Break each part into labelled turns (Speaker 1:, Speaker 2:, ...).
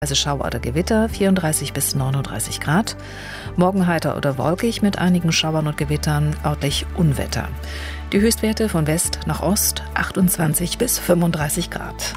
Speaker 1: Also Schauer oder Gewitter, 34 bis 39 Grad. Morgen heiter oder wolkig mit einigen Schauern und Gewittern, örtlich Unwetter. Die Höchstwerte von West nach Ost, 28 bis 35 Grad.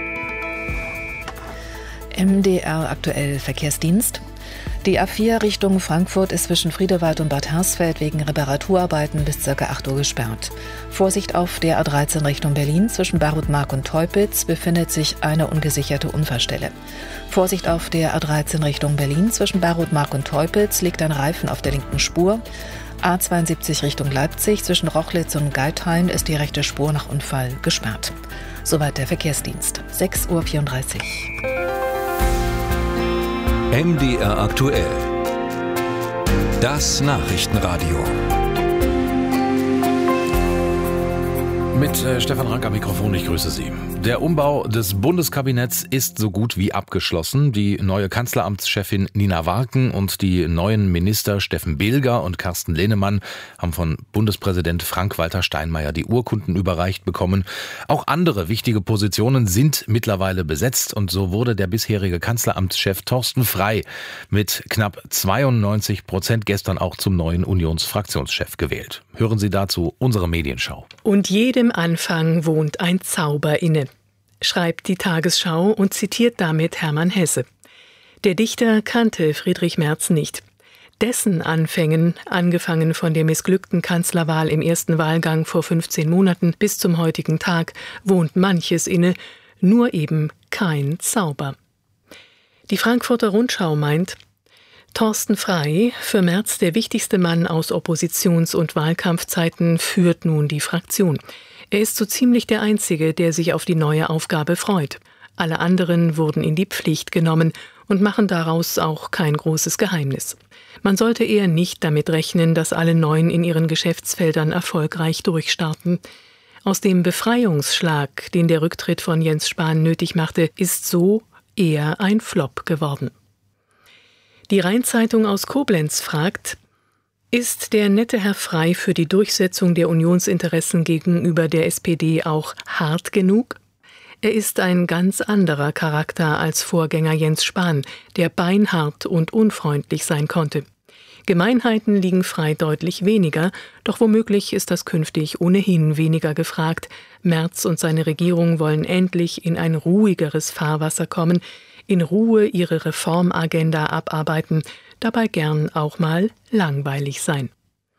Speaker 1: MDR aktuell Verkehrsdienst. Die A4 Richtung Frankfurt ist zwischen Friedewald und Bad Hersfeld wegen Reparaturarbeiten bis ca. 8 Uhr gesperrt. Vorsicht auf der A13 Richtung Berlin. Zwischen Barutmark und Teupitz befindet sich eine ungesicherte Unfallstelle. Vorsicht auf der A13 Richtung Berlin. Zwischen Barutmark und Teupitz liegt ein Reifen auf der linken Spur. A72 Richtung Leipzig. Zwischen Rochlitz und Geithain ist die rechte Spur nach Unfall gesperrt. Soweit der Verkehrsdienst. 6:34 Uhr.
Speaker 2: MDR aktuell. Das Nachrichtenradio.
Speaker 3: Mit Stefan Rank am Mikrofon, ich grüße Sie. Der Umbau des Bundeskabinetts ist so gut wie abgeschlossen. Die neue Kanzleramtschefin Nina Warken und die neuen Minister Steffen Bilger und Carsten Linnemann haben von Bundespräsident Frank-Walter Steinmeier die Urkunden überreicht bekommen. Auch andere wichtige Positionen sind mittlerweile besetzt und so wurde der bisherige Kanzleramtschef Thorsten Frey mit knapp 92% gestern auch zum neuen Unionsfraktionschef gewählt. Hören Sie dazu unsere Medienschau.
Speaker 4: Und jedem Anfang wohnt ein Zauber inne, schreibt die Tagesschau und zitiert damit Hermann Hesse. Der Dichter kannte Friedrich Merz nicht. Dessen Anfängen, angefangen von der missglückten Kanzlerwahl im ersten Wahlgang vor 15 Monaten bis zum heutigen Tag, wohnt manches inne, nur eben kein Zauber. Die Frankfurter Rundschau meint, Thorsten Frey, für Merz der wichtigste Mann aus Oppositions- und Wahlkampfzeiten, führt nun die Fraktion. Er ist so ziemlich der Einzige, der sich auf die neue Aufgabe freut. Alle anderen wurden in die Pflicht genommen und machen daraus auch kein großes Geheimnis. Man sollte eher nicht damit rechnen, dass alle Neuen in ihren Geschäftsfeldern erfolgreich durchstarten. Aus dem Befreiungsschlag, den der Rücktritt von Jens Spahn nötig machte, ist so eher ein Flop geworden. Die Rhein-Zeitung aus Koblenz fragt: Ist der nette Herr Frey für die Durchsetzung der Unionsinteressen gegenüber der SPD auch hart genug? Er ist ein ganz anderer Charakter als Vorgänger Jens Spahn, der beinhart und unfreundlich sein konnte. Gemeinheiten liegen Frey deutlich weniger, doch womöglich ist das künftig ohnehin weniger gefragt. Merz und seine Regierung wollen endlich in ein ruhigeres Fahrwasser kommen, in Ruhe ihre Reformagenda abarbeiten, dabei gern auch mal langweilig sein.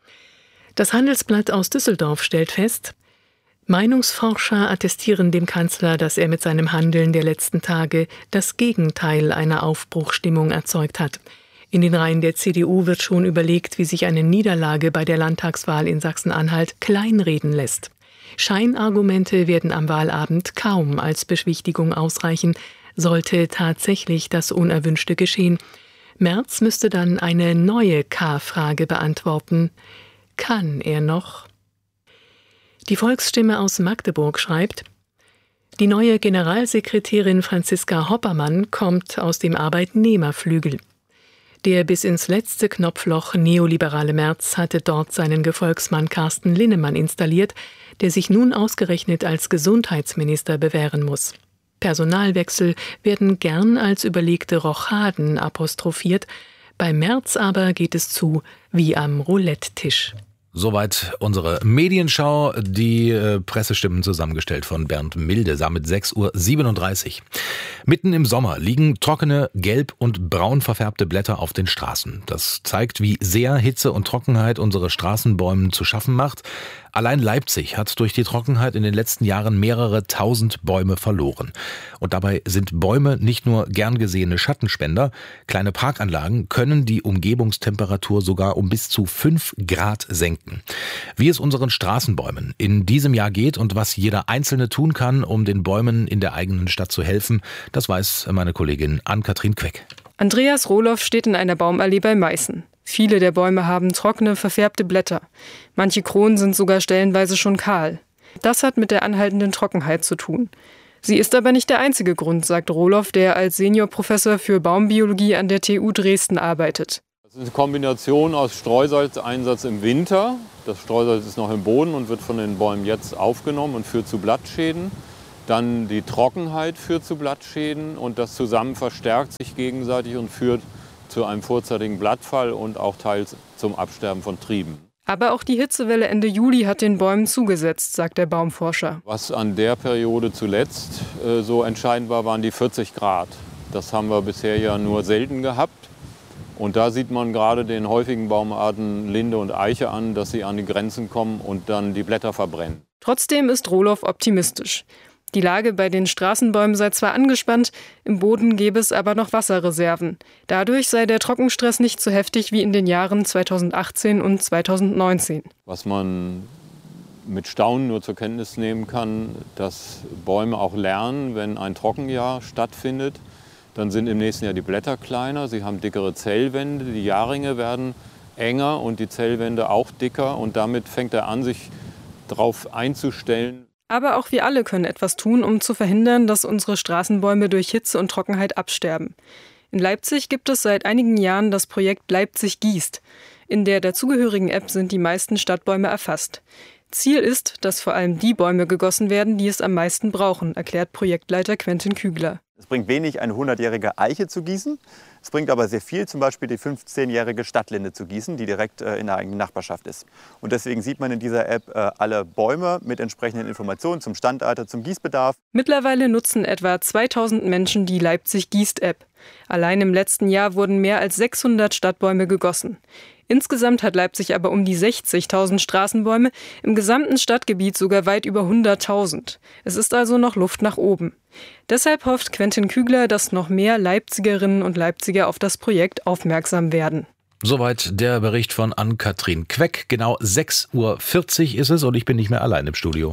Speaker 4: Das Handelsblatt aus Düsseldorf stellt fest, Meinungsforscher attestieren dem Kanzler, dass er mit seinem Handeln der letzten Tage das Gegenteil einer Aufbruchsstimmung erzeugt hat. In den Reihen der CDU wird schon überlegt, wie sich eine Niederlage bei der Landtagswahl in Sachsen-Anhalt kleinreden lässt. Scheinargumente werden am Wahlabend kaum als Beschwichtigung ausreichen, sollte tatsächlich das Unerwünschte geschehen. Merz müsste dann eine neue K-Frage beantworten. Kann er noch? Die Volksstimme aus Magdeburg schreibt, die neue Generalsekretärin Franziska Hoppermann kommt aus dem Arbeitnehmerflügel. Der bis ins letzte Knopfloch neoliberale Merz hatte dort seinen Gefolgsmann Carsten Linnemann installiert, der sich nun ausgerechnet als Gesundheitsminister bewähren muss. Personalwechsel werden gern als überlegte Rochaden apostrophiert, bei Merz aber geht es zu wie am Roulette-Tisch.
Speaker 3: Soweit unsere Medienschau, die Pressestimmen zusammengestellt von Bernd Milde, damit 6:37 Uhr. Mitten im Sommer liegen trockene, gelb und braun verfärbte Blätter auf den Straßen. Das zeigt, wie sehr Hitze und Trockenheit unsere Straßenbäumen zu schaffen macht. Allein Leipzig hat durch die Trockenheit in den letzten Jahren mehrere tausend Bäume verloren. Und dabei sind Bäume nicht nur gern gesehene Schattenspender. Kleine Parkanlagen können die Umgebungstemperatur sogar um bis zu 5 Grad senken. Wie es unseren Straßenbäumen in diesem Jahr geht und was jeder Einzelne tun kann, um den Bäumen in der eigenen Stadt zu helfen, das weiß meine Kollegin Ann-Kathrin Queck.
Speaker 5: Andreas Rohloff steht in einer Baumallee bei Meißen. Viele der Bäume haben trockene, verfärbte Blätter. Manche Kronen sind sogar stellenweise schon kahl. Das hat mit der anhaltenden Trockenheit zu tun. Sie ist aber nicht der einzige Grund, sagt Rohloff, der als Seniorprofessor für Baumbiologie an der TU Dresden arbeitet.
Speaker 6: Das ist eine Kombination aus Streusalzeinsatz im Winter. Das Streusalz ist noch im Boden und wird von den Bäumen jetzt aufgenommen und führt zu Blattschäden. Dann die Trockenheit führt zu Blattschäden und das zusammen verstärkt sich gegenseitig und führt zu einem vorzeitigen Blattfall und auch teils zum Absterben von Trieben.
Speaker 5: Aber auch die Hitzewelle Ende Juli hat den Bäumen zugesetzt, sagt der Baumforscher.
Speaker 6: Was an der Periode zuletzt so entscheidend war, waren die 40 Grad. Das haben wir bisher ja nur selten gehabt. Und da sieht man gerade den häufigen Baumarten Linde und Eiche an, dass sie an die Grenzen kommen und dann die Blätter verbrennen.
Speaker 5: Trotzdem ist Rohloff optimistisch. Die Lage bei den Straßenbäumen sei zwar angespannt, im Boden gäbe es aber noch Wasserreserven. Dadurch sei der Trockenstress nicht so heftig wie in den Jahren 2018 und 2019.
Speaker 6: Was man mit Staunen nur zur Kenntnis nehmen kann, dass Bäume auch lernen, wenn ein Trockenjahr stattfindet. Dann sind im nächsten Jahr die Blätter kleiner, sie haben dickere Zellwände, die Jahrringe werden enger und die Zellwände auch dicker. Und damit fängt er an, sich darauf einzustellen.
Speaker 5: Aber auch wir alle können etwas tun, um zu verhindern, dass unsere Straßenbäume durch Hitze und Trockenheit absterben. In Leipzig gibt es seit einigen Jahren das Projekt Leipzig gießt. In der dazugehörigen App sind die meisten Stadtbäume erfasst. Ziel ist, dass vor allem die Bäume gegossen werden, die es am meisten brauchen, erklärt Projektleiter Quentin Kügler.
Speaker 7: Es bringt wenig, eine 100-jährige Eiche zu gießen. Es bringt aber sehr viel, zum Beispiel die 15-jährige Stadtlinde zu gießen, die direkt in der eigenen Nachbarschaft ist. Und deswegen sieht man in dieser App alle Bäume mit entsprechenden Informationen zum Standalter, zum Gießbedarf.
Speaker 5: Mittlerweile nutzen etwa 2000 Menschen die Leipzig gießt-App. Allein im letzten Jahr wurden mehr als 600 Stadtbäume gegossen. Insgesamt hat Leipzig aber um die 60.000 Straßenbäume, im gesamten Stadtgebiet sogar weit über 100.000. Es ist also noch Luft nach oben. Deshalb hofft Quentin Kügler, dass noch mehr Leipzigerinnen und Leipziger auf das Projekt aufmerksam werden.
Speaker 3: Soweit der Bericht von Ann-Kathrin Queck. Genau 6:40 Uhr ist es und ich bin nicht mehr allein im Studio.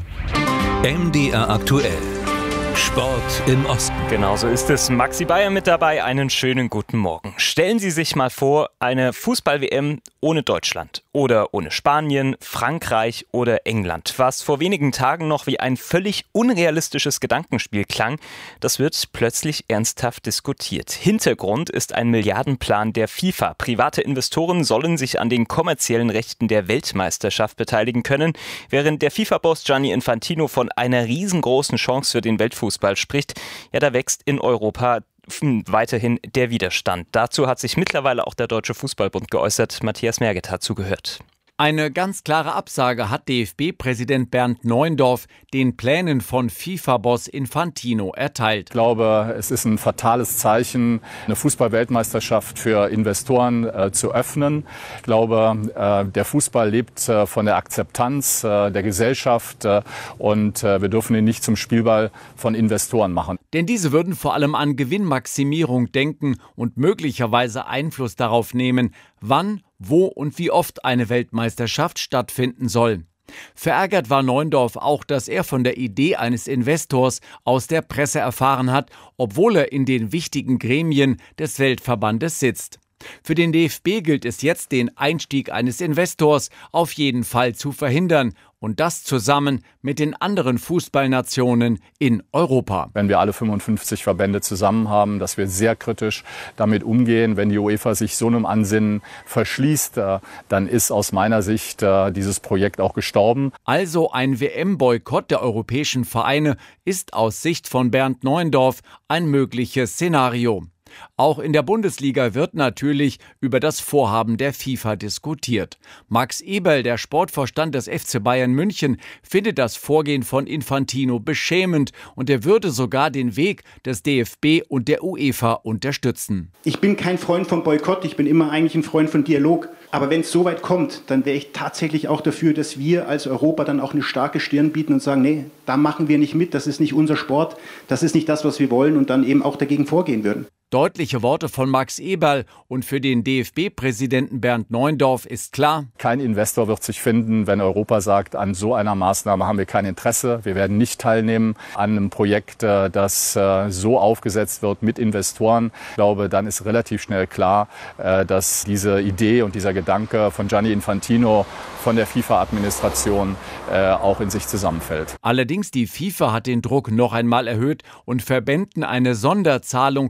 Speaker 2: MDR aktuell. Sport im Osten.
Speaker 8: Genauso ist es. Maxi Bayer mit dabei. Einen schönen guten Morgen. Stellen Sie sich mal vor, eine Fußball-WM ohne Deutschland oder ohne Spanien, Frankreich oder England. Was vor wenigen Tagen noch wie ein völlig unrealistisches Gedankenspiel klang, das wird plötzlich ernsthaft diskutiert. Hintergrund ist ein Milliardenplan der FIFA. Private Investoren sollen sich an den kommerziellen Rechten der Weltmeisterschaft beteiligen können, während der FIFA-Boss Gianni Infantino von einer riesengroßen Chance für den Weltfußball spricht. Ja, da wächst in Europa weiterhin der Widerstand. Dazu hat sich mittlerweile auch der Deutsche Fußballbund geäußert. Matthias Merget hat zugehört.
Speaker 9: Eine ganz klare Absage hat DFB-Präsident Bernd Neuendorf den Plänen von FIFA-Boss Infantino erteilt.
Speaker 10: Ich glaube, es ist ein fatales Zeichen, eine Fußball-Weltmeisterschaft für Investoren zu öffnen. Ich glaube, der Fußball lebt von der Akzeptanz der Gesellschaft und wir dürfen ihn nicht zum Spielball von Investoren machen.
Speaker 9: Denn diese würden vor allem an Gewinnmaximierung denken und möglicherweise Einfluss darauf nehmen, wann, wo und wie oft eine Weltmeisterschaft stattfinden soll. Verärgert war Neuendorf auch, dass er von der Idee eines Investors aus der Presse erfahren hat, obwohl er in den wichtigen Gremien des Weltverbandes sitzt. Für den DFB gilt es jetzt, den Einstieg eines Investors auf jeden Fall zu verhindern. Und das zusammen mit den anderen Fußballnationen in Europa.
Speaker 10: Wenn wir alle 55 Verbände zusammen haben, dass wir sehr kritisch damit umgehen. Wenn die UEFA sich so einem Ansinnen verschließt, dann ist aus meiner Sicht dieses Projekt auch gestorben.
Speaker 9: Also ein WM-Boykott der europäischen Vereine ist aus Sicht von Bernd Neuendorf ein mögliches Szenario. Auch in der Bundesliga wird natürlich über das Vorhaben der FIFA diskutiert. Max Eberl, der Sportvorstand des FC Bayern München, findet das Vorgehen von Infantino beschämend und er würde sogar den Weg des DFB und der UEFA unterstützen.
Speaker 11: Ich bin kein Freund von Boykott, ich bin immer eigentlich ein Freund von Dialog. Aber wenn es so weit kommt, dann wäre ich tatsächlich auch dafür, dass wir als Europa dann auch eine starke Stirn bieten und sagen, nee, da machen wir nicht mit, das ist nicht unser Sport, das ist nicht das, was wir wollen und dann eben auch dagegen vorgehen würden.
Speaker 9: Deutliche Worte von Max Eberl und für den DFB-Präsidenten Bernd Neuendorf ist klar:
Speaker 10: Kein Investor wird sich finden, wenn Europa sagt, an so einer Maßnahme haben wir kein Interesse. Wir werden nicht teilnehmen an einem Projekt, das so aufgesetzt wird mit Investoren. Ich glaube, dann ist relativ schnell klar, dass diese Idee und dieser Gedanke von Gianni Infantino, von der FIFA-Administration auch in sich zusammenfällt.
Speaker 9: Allerdings die FIFA hat den Druck noch einmal erhöht und Verbänden eine Sonderzahlung in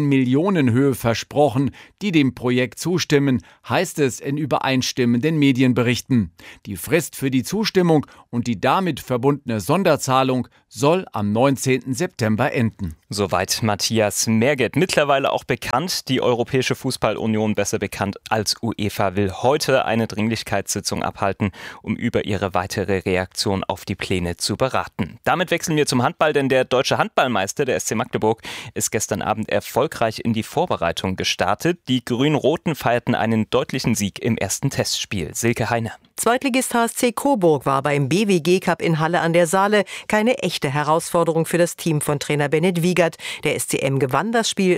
Speaker 9: in Millionenhöhe versprochen, die dem Projekt zustimmen, heißt es in übereinstimmenden Medienberichten. Die Frist für die Zustimmung und die damit verbundene Sonderzahlung soll am 19. September enden.
Speaker 8: Soweit Matthias Merget. Mittlerweile auch bekannt, die Europäische Fußballunion, besser bekannt als UEFA, will heute eine Dringlichkeitssitzung abhalten, um über ihre weitere Reaktion auf die Pläne zu beraten. Damit wechseln wir zum Handball, denn der deutsche Handballmeister, der SC Magdeburg, ist gestern Abend erfolgreich in die Vorbereitung gestartet. Die Grün-Roten feierten einen deutlichen Sieg im ersten Testspiel. Silke Heine.
Speaker 12: Zweitligist HSC Coburg war beim BWG Cup in Halle an der Saale keine echte Herausforderung für das Team von Trainer Bennett Wiegert. Der SCM gewann das Spiel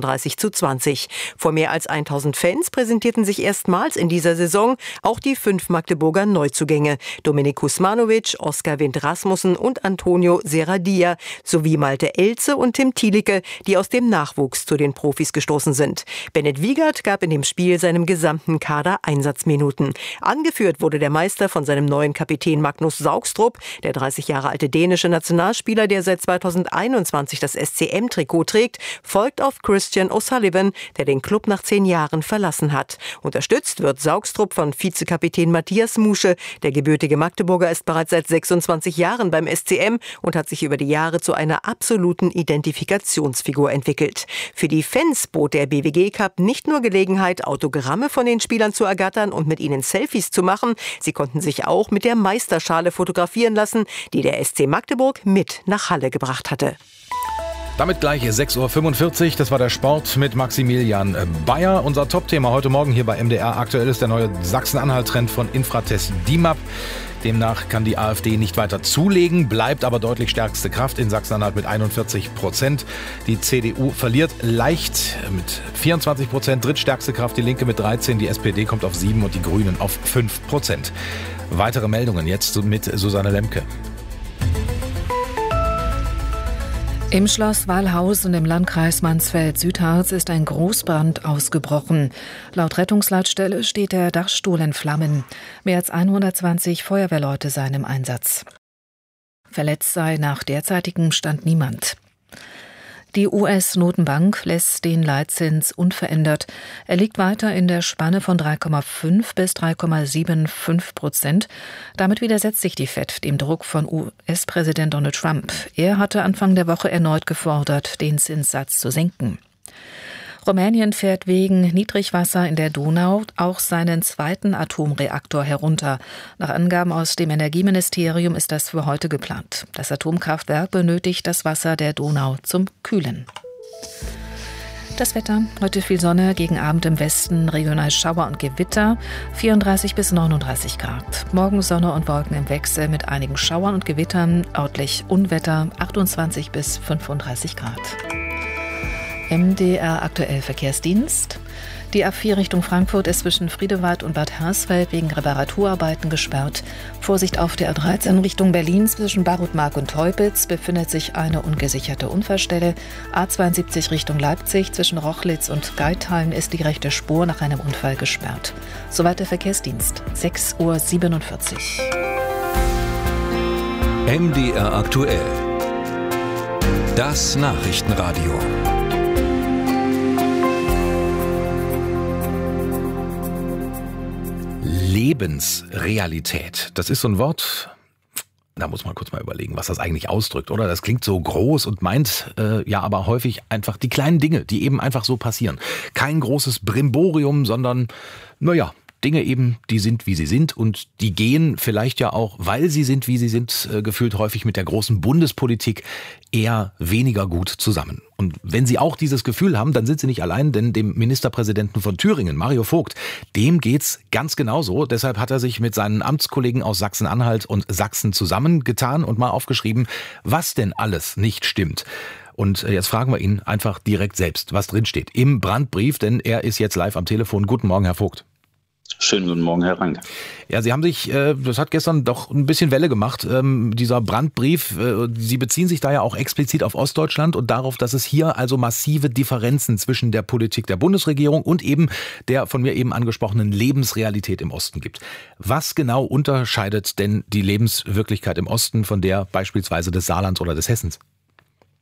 Speaker 12: 36:20. Vor mehr als 1000 Fans präsentierten sich erstmals in dieser Saison auch die 5 Magdeburger Neuzugänge. Dominik Kusmanovic, Oskar Wind Rasmussen und Antonio Serradia sowie Malte Elze und Tim Thielicke, die aus dem Nachwuchs zu den Profis gestoßen sind. Bennett Wiegert gab in dem Spiel seinem gesamten Kader Einsatzminuten. Angeführt wurde der Meister von seinem neuen Kapitän Magnus Saugstrup, der 30 Jahre alte dänische Nationalspieler, der seit 2021 das SCM-Trikot trägt, folgt auf Christian O'Sullivan, der den Club nach 10 Jahren verlassen hat. Unterstützt wird Saugstrup von Vizekapitän Matthias Musche. Der gebürtige Magdeburger ist bereits seit 26 Jahren beim SCM und hat sich über die Jahre zu einer absoluten Identifikationsfigur entwickelt. Für die Fans bot der BWG Cup nicht nur Gelegenheit, Autogramme von den Spielern zu ergattern und mit ihnen Selfies zu machen, sie konnten sich auch mit der Meisterschale fotografieren lassen, die der SC Magdeburg mit nach Halle gebracht hatte.
Speaker 3: Damit gleich 6:45 Uhr, das war der Sport mit Maximilian Bayer. Unser Top-Thema heute Morgen hier bei MDR aktuell ist der neue Sachsen-Anhalt-Trend von Infratest DIMAP. Demnach kann die AfD nicht weiter zulegen, bleibt aber deutlich stärkste Kraft in Sachsen-Anhalt mit 41%. Die CDU verliert leicht mit 24%, drittstärkste Kraft die Linke mit 13%, die SPD kommt auf 7% und die Grünen auf 5%. Weitere Meldungen jetzt mit Susanne Lemke.
Speaker 1: Im Schloss Wallhausen im Landkreis Mansfeld-Südharz ist ein Großbrand ausgebrochen. Laut Rettungsleitstelle steht der Dachstuhl in Flammen. Mehr als 120 Feuerwehrleute seien im Einsatz. Verletzt sei nach derzeitigem Stand niemand. Die US-Notenbank lässt den Leitzins unverändert. Er liegt weiter in der Spanne von 3,5 bis 3,75%. Damit widersetzt sich die FED dem Druck von US-Präsident Donald Trump. Er hatte Anfang der Woche erneut gefordert, den Zinssatz zu senken. Rumänien fährt wegen Niedrigwasser in der Donau auch seinen zweiten Atomreaktor herunter. Nach Angaben aus dem Energieministerium ist das für heute geplant. Das Atomkraftwerk benötigt das Wasser der Donau zum Kühlen. Das Wetter, heute viel Sonne, gegen Abend im Westen regional Schauer und Gewitter, 34 bis 39 Grad. Morgen Sonne und Wolken im Wechsel mit einigen Schauern und Gewittern, örtlich Unwetter, 28 bis 35 Grad. MDR aktuell Verkehrsdienst. Die A4 Richtung Frankfurt ist zwischen Friedewald und Bad Hersfeld wegen Reparaturarbeiten gesperrt. Vorsicht auf der A13 Richtung Berlin zwischen Barutmark und Teupitz befindet sich eine ungesicherte Unfallstelle. A72 Richtung Leipzig zwischen Rochlitz und Geithain ist die rechte Spur nach einem Unfall gesperrt. Soweit der Verkehrsdienst. 6:47
Speaker 2: Uhr. MDR aktuell. Das Nachrichtenradio.
Speaker 3: Lebensrealität. Das ist so ein Wort, da muss man kurz mal überlegen, was das eigentlich ausdrückt, oder? Das klingt so groß und meint ja aber häufig einfach die kleinen Dinge, die eben einfach so passieren. Kein großes Brimborium, sondern, naja, Dinge eben, die sind, wie sie sind und die gehen vielleicht ja auch, weil sie sind, wie sie sind, gefühlt häufig mit der großen Bundespolitik eher weniger gut zusammen. Und wenn Sie auch dieses Gefühl haben, dann sind Sie nicht allein, denn dem Ministerpräsidenten von Thüringen, Mario Vogt, dem geht's ganz genauso. Deshalb hat er sich mit seinen Amtskollegen aus Sachsen-Anhalt und Sachsen zusammengetan und mal aufgeschrieben, was denn alles nicht stimmt. Und jetzt fragen wir ihn einfach direkt selbst, was drin steht im Brandbrief, denn er ist jetzt live am Telefon. Guten Morgen, Herr Vogt.
Speaker 13: Schönen guten Morgen, Herr Rank.
Speaker 3: Ja, Sie haben sich, das hat gestern doch ein bisschen Welle gemacht, dieser Brandbrief. Sie beziehen sich da ja auch explizit auf Ostdeutschland und darauf, dass es hier also massive Differenzen zwischen der Politik der Bundesregierung und eben der von mir eben angesprochenen Lebensrealität im Osten gibt. Was genau unterscheidet denn die Lebenswirklichkeit im Osten von der beispielsweise des Saarlands oder des Hessens?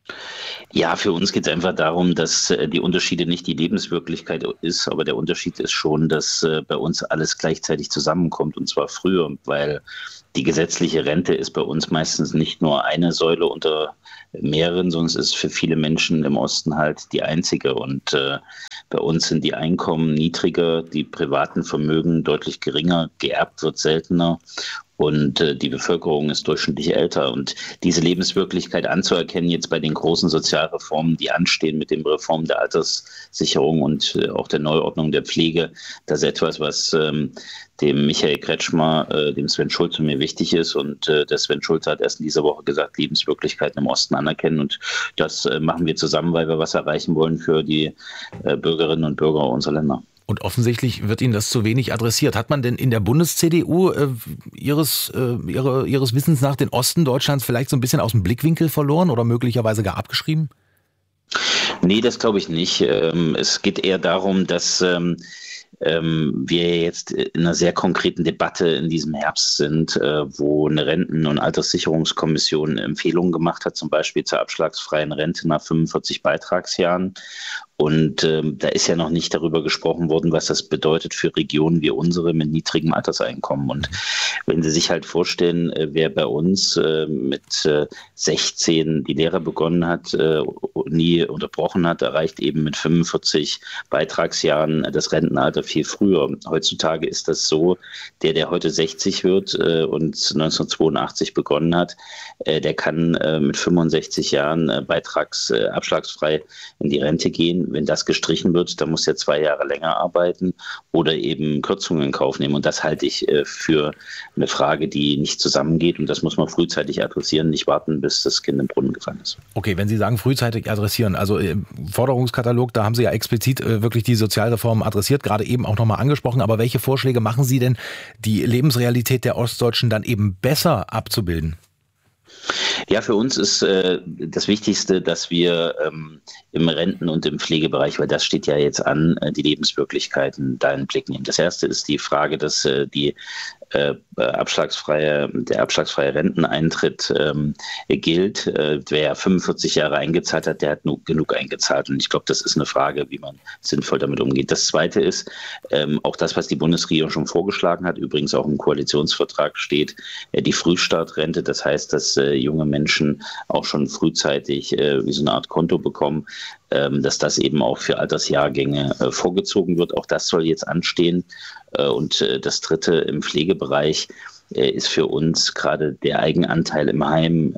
Speaker 13: Ja, für uns geht es einfach darum, dass die Unterschiede nicht die Lebenswirklichkeit ist, aber der Unterschied ist schon, dass bei uns alles gleichzeitig zusammenkommt und zwar früher, weil die gesetzliche Rente ist bei uns meistens nicht nur eine Säule unter mehreren, sondern es ist für viele Menschen im Osten halt die einzige. Und bei uns sind die Einkommen niedriger, die privaten Vermögen deutlich geringer, geerbt wird seltener. Und die Bevölkerung ist durchschnittlich älter. Und diese Lebenswirklichkeit anzuerkennen, jetzt bei den großen Sozialreformen, die anstehen mit dem Reform der Alterssicherung und auch der Neuordnung der Pflege, das ist etwas, was dem Michael Kretschmer, dem Sven Schulze mir wichtig ist. Und der Sven Schulze hat erst in dieser Woche gesagt, Lebenswirklichkeiten im Osten anerkennen. Und das machen wir zusammen, weil wir was erreichen wollen für die Bürgerinnen und Bürger unserer Länder.
Speaker 3: Und offensichtlich wird Ihnen das zu wenig adressiert. Hat man denn in der Bundes-CDU Ihres Wissens nach den Osten Deutschlands vielleicht so ein bisschen aus dem Blickwinkel verloren oder möglicherweise gar abgeschrieben?
Speaker 13: Nee, das glaube ich nicht. Es geht eher darum, dass wir jetzt in einer sehr konkreten Debatte in diesem Herbst sind, wo eine Renten- und Alterssicherungskommission Empfehlungen gemacht hat, zum Beispiel zur abschlagsfreien Rente nach 45 Beitragsjahren. Und da ist ja noch nicht darüber gesprochen worden, was das bedeutet für Regionen wie unsere mit niedrigem Alterseinkommen. Und wenn Sie sich halt vorstellen, wer bei uns mit 16 die Lehre begonnen hat, nie unterbrochen hat, erreicht eben mit 45 Beitragsjahren das Rentenalter viel früher. Heutzutage ist das so, der heute 60 wird und 1982 begonnen hat, der kann mit 65 Jahren abschlagsfrei in die Rente gehen. Wenn das gestrichen wird, dann muss er 2 Jahre länger arbeiten oder eben Kürzungen in Kauf nehmen. Und das halte ich für eine Frage, die nicht zusammengeht. Und das muss man frühzeitig adressieren, nicht warten, bis das Kind im Brunnen gefallen ist.
Speaker 3: Okay, wenn Sie sagen frühzeitig adressieren, also im Forderungskatalog, da haben Sie ja explizit wirklich die Sozialreformen adressiert, gerade eben auch nochmal angesprochen. Aber welche Vorschläge machen Sie denn, die Lebensrealität der Ostdeutschen dann eben besser abzubilden?
Speaker 13: Ja, für uns ist das Wichtigste, dass wir im Renten- und im Pflegebereich, weil das steht ja jetzt an, die Lebenswirklichkeiten da in den Blick nehmen. Das erste ist die Frage, dass der abschlagsfreie Renteneintritt gilt. Wer 45 Jahre eingezahlt hat, der hat genug eingezahlt. Und ich glaube, das ist eine Frage, wie man sinnvoll damit umgeht. Das Zweite ist auch das, was die Bundesregierung schon vorgeschlagen hat, übrigens auch im Koalitionsvertrag steht, die Frühstartrente. Das heißt, dass junge Menschen auch schon frühzeitig wie so eine Art Konto bekommen, dass das eben auch für Altersjahrgänge vorgezogen wird. Auch das soll jetzt anstehen. Und das Dritte im Pflegebereich ist für uns gerade der Eigenanteil im Heim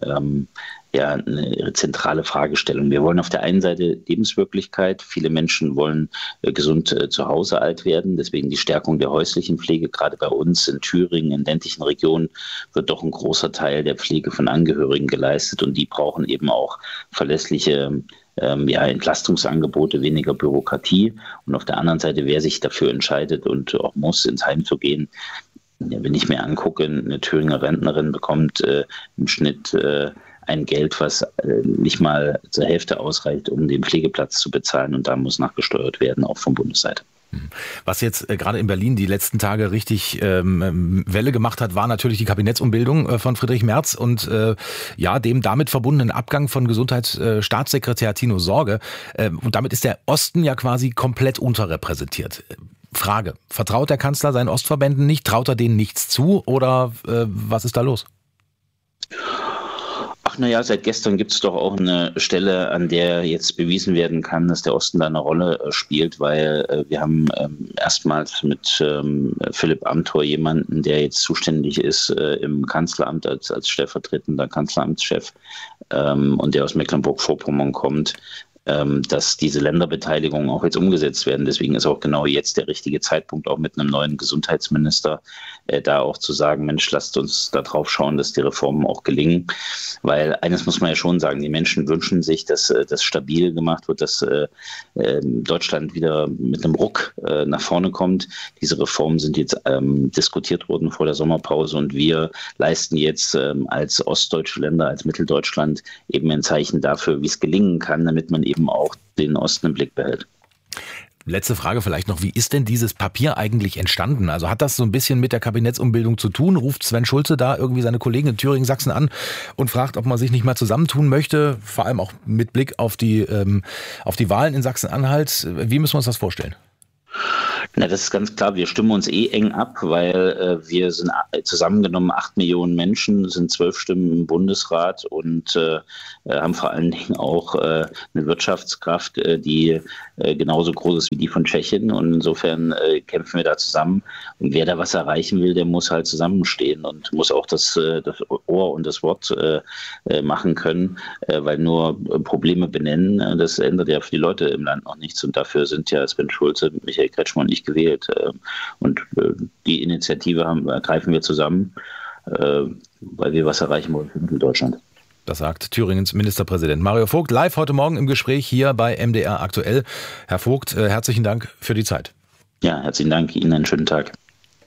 Speaker 13: eine zentrale Fragestellung. Wir wollen auf der einen Seite Lebenswirklichkeit. Viele Menschen wollen gesund zu Hause alt werden. Deswegen die Stärkung der häuslichen Pflege. Gerade bei uns in Thüringen, in ländlichen Regionen, wird doch ein großer Teil der Pflege von Angehörigen geleistet. Und die brauchen eben auch verlässliche Entlastungsangebote, weniger Bürokratie. Und auf der anderen Seite, wer sich dafür entscheidet und auch muss, ins Heim zu gehen, wenn ich mir angucke, eine Thüringer Rentnerin bekommt im Schnitt ein Geld, was nicht mal zur Hälfte ausreicht, um den Pflegeplatz zu bezahlen. Und da muss nachgesteuert werden, auch von Bundesseite.
Speaker 3: Was jetzt gerade in Berlin die letzten Tage richtig Welle gemacht hat, war natürlich die Kabinettsumbildung von Friedrich Merz und dem damit verbundenen Abgang von Gesundheitsstaatssekretär Tino Sorge. Und damit ist der Osten ja quasi komplett unterrepräsentiert. Frage, vertraut der Kanzler seinen Ostverbänden nicht? Traut er denen nichts zu oder was ist da los?
Speaker 13: Seit gestern gibt es doch auch eine Stelle, an der jetzt bewiesen werden kann, dass der Osten da eine Rolle spielt, weil wir haben erstmals mit Philipp Amthor jemanden, der jetzt zuständig ist im Kanzleramt als stellvertretender Kanzleramtschef und der aus Mecklenburg-Vorpommern kommt, dass diese Länderbeteiligungen auch jetzt umgesetzt werden. Deswegen ist auch genau jetzt der richtige Zeitpunkt, auch mit einem neuen Gesundheitsminister, da auch zu sagen, Mensch, lasst uns da drauf schauen, dass die Reformen auch gelingen. Weil eines muss man ja schon sagen, die Menschen wünschen sich, dass das stabil gemacht wird, dass Deutschland wieder mit einem Ruck nach vorne kommt. Diese Reformen sind jetzt diskutiert worden vor der Sommerpause und wir leisten jetzt als ostdeutsche Länder, als Mitteldeutschland eben ein Zeichen dafür, wie es gelingen kann, damit man eben auch den Osten im Blick behält.
Speaker 3: Letzte Frage vielleicht noch, wie ist denn dieses Papier eigentlich entstanden? Also hat das so ein bisschen mit der Kabinettsumbildung zu tun? Ruft Sven Schulze da irgendwie seine Kollegen in Thüringen, Sachsen an und fragt, ob man sich nicht mal zusammentun möchte, vor allem auch mit Blick auf die Wahlen in Sachsen-Anhalt. Wie müssen wir uns das vorstellen?
Speaker 13: Na, das ist ganz klar, wir stimmen uns eng ab, weil wir sind zusammengenommen 8 Millionen Menschen, sind 12 Stimmen im Bundesrat und haben vor allen Dingen auch eine Wirtschaftskraft, die genauso groß ist wie die von Tschechien. Und insofern kämpfen wir da zusammen. Und wer da was erreichen will, der muss halt zusammenstehen und muss auch das Ohr und das Wort machen können, weil nur Probleme benennen, das ändert ja für die Leute im Land noch nichts. Und dafür sind ja Sven Schulze, Michael Kretschmann und ich gewählt. Und die Initiative ergreifen wir zusammen, weil wir was erreichen wollen für Mitteldeutschland.
Speaker 3: Das sagt Thüringens Ministerpräsident Mario Vogt live heute Morgen im Gespräch hier bei MDR aktuell. Herr Vogt, herzlichen Dank für die Zeit.
Speaker 13: Ja, herzlichen Dank. Ihnen einen schönen Tag.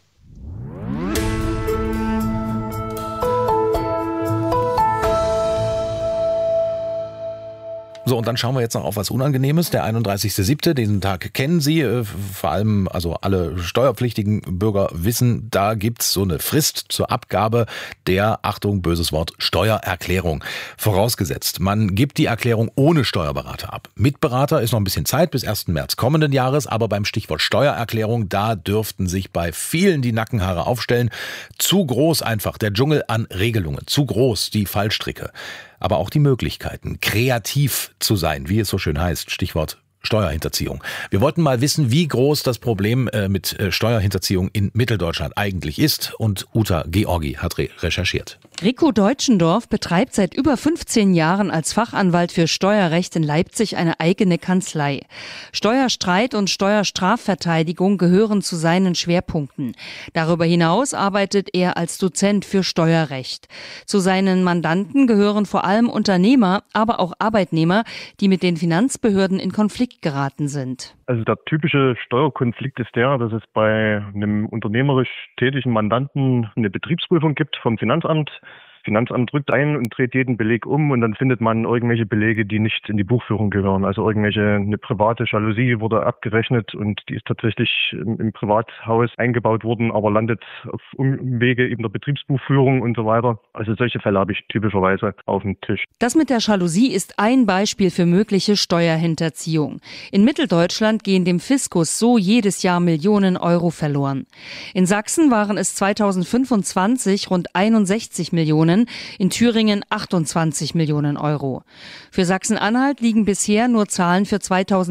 Speaker 3: So, und dann schauen wir jetzt noch auf was Unangenehmes. Der 31.07., diesen Tag kennen Sie, vor allem also alle steuerpflichtigen Bürger wissen, da gibt's so eine Frist zur Abgabe der, Achtung, böses Wort, Steuererklärung. Vorausgesetzt, man gibt die Erklärung ohne Steuerberater ab. Mit Berater ist noch ein bisschen Zeit bis 1. März kommenden Jahres, aber beim Stichwort Steuererklärung, da dürften sich bei vielen die Nackenhaare aufstellen. Zu groß einfach der Dschungel an Regelungen, zu groß die Fallstricke. Aber auch die Möglichkeiten, kreativ zu sein, wie es so schön heißt, Stichwort Steuerhinterziehung. Wir wollten mal wissen, wie groß das Problem mit Steuerhinterziehung in Mitteldeutschland eigentlich ist, und Uta Georgi hat recherchiert.
Speaker 14: Rico Deutschendorf betreibt seit über 15 Jahren als Fachanwalt für Steuerrecht in Leipzig eine eigene Kanzlei. Steuerstreit und Steuerstrafverteidigung gehören zu seinen Schwerpunkten. Darüber hinaus arbeitet er als Dozent für Steuerrecht. Zu seinen Mandanten gehören vor allem Unternehmer, aber auch Arbeitnehmer, die mit den Finanzbehörden in Konflikt geraten sind.
Speaker 15: Also der typische Steuerkonflikt ist der, dass es bei einem unternehmerisch tätigen Mandanten eine Betriebsprüfung gibt vom Finanzamt. Finanzamt drückt ein und dreht jeden Beleg um und dann findet man irgendwelche Belege, die nicht in die Buchführung gehören. Also eine private Jalousie wurde abgerechnet und die ist tatsächlich im Privathaus eingebaut worden, aber landet auf Umwege eben der Betriebsbuchführung und so weiter. Also solche Fälle habe ich typischerweise auf dem Tisch.
Speaker 14: Das mit der Jalousie ist ein Beispiel für mögliche Steuerhinterziehung. In Mitteldeutschland gehen dem Fiskus so jedes Jahr Millionen Euro verloren. In Sachsen waren es 2025 rund 61 Millionen, in Thüringen 28 Millionen Euro. Für Sachsen-Anhalt liegen bisher nur Zahlen für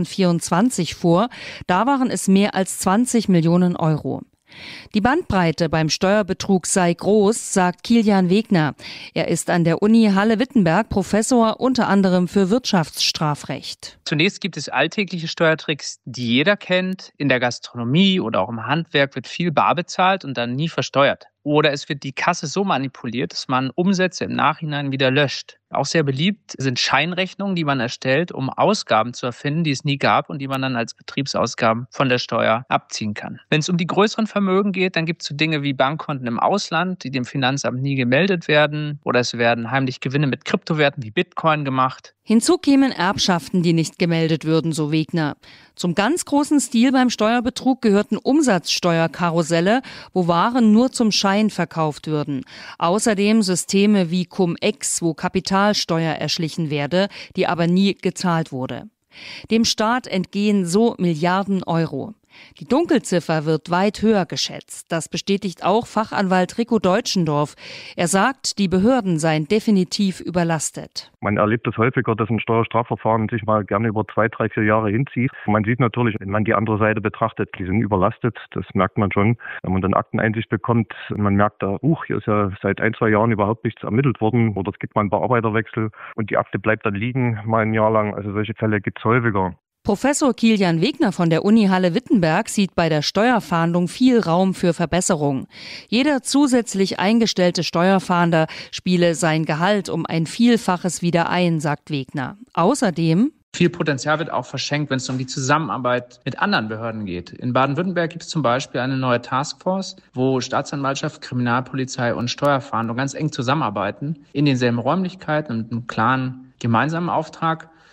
Speaker 14: 2024 vor. Da waren es mehr als 20 Millionen Euro. Die Bandbreite beim Steuerbetrug sei groß, sagt Kilian Wegner. Er ist an der Uni Halle-Wittenberg Professor unter anderem für Wirtschaftsstrafrecht.
Speaker 16: Zunächst gibt es alltägliche Steuertricks, die jeder kennt. In der Gastronomie oder auch im Handwerk wird viel bar bezahlt und dann nie versteuert. Oder es wird die Kasse so manipuliert, dass man Umsätze im Nachhinein wieder löscht. Auch sehr beliebt sind Scheinrechnungen, die man erstellt, um Ausgaben zu erfinden, die es nie gab und die man dann als Betriebsausgaben von der Steuer abziehen kann. Wenn es um die größeren Vermögen geht, dann gibt es so Dinge wie Bankkonten im Ausland, die dem Finanzamt nie gemeldet werden. Oder es werden heimlich Gewinne mit Kryptowerten wie Bitcoin gemacht.
Speaker 14: Hinzu kämen Erbschaften, die nicht gemeldet würden, so Wegner. Zum ganz großen Stil beim Steuerbetrug gehörten Umsatzsteuerkarusselle, wo Waren nur zum Schein verkauft würden. Außerdem Systeme wie Cum-Ex, wo Kapitalsteuer erschlichen werde, die aber nie gezahlt wurde. Dem Staat entgehen so Milliarden Euro. Die Dunkelziffer wird weit höher geschätzt. Das bestätigt auch Fachanwalt Rico Deutschendorf. Er sagt, die Behörden seien definitiv überlastet.
Speaker 15: Man erlebt es häufiger, dass ein Steuerstrafverfahren sich mal gerne über 2, 3, 4 Jahre hinzieht. Man sieht natürlich, wenn man die andere Seite betrachtet, die sind überlastet. Das merkt man schon. Wenn man dann Akteneinsicht bekommt und man merkt, hier ist ja seit 1, 2 Jahren überhaupt nichts ermittelt worden oder es gibt mal einen Bearbeiterwechsel und die Akte bleibt dann liegen mal ein Jahr lang. Also solche Fälle gibt es häufiger.
Speaker 14: Professor Kilian Wegner von der Uni Halle-Wittenberg sieht bei der Steuerfahndung viel Raum für Verbesserung. Jeder zusätzlich eingestellte Steuerfahnder spiele sein Gehalt um ein Vielfaches wieder ein, sagt Wegner. Außerdem:
Speaker 16: Viel Potenzial wird auch verschenkt, wenn es um die Zusammenarbeit mit anderen Behörden geht. In Baden-Württemberg gibt es zum Beispiel eine neue Taskforce, wo Staatsanwaltschaft, Kriminalpolizei und Steuerfahndung ganz eng zusammenarbeiten, in denselben Räumlichkeiten und mit einem klaren gemeinsamen Auftrag.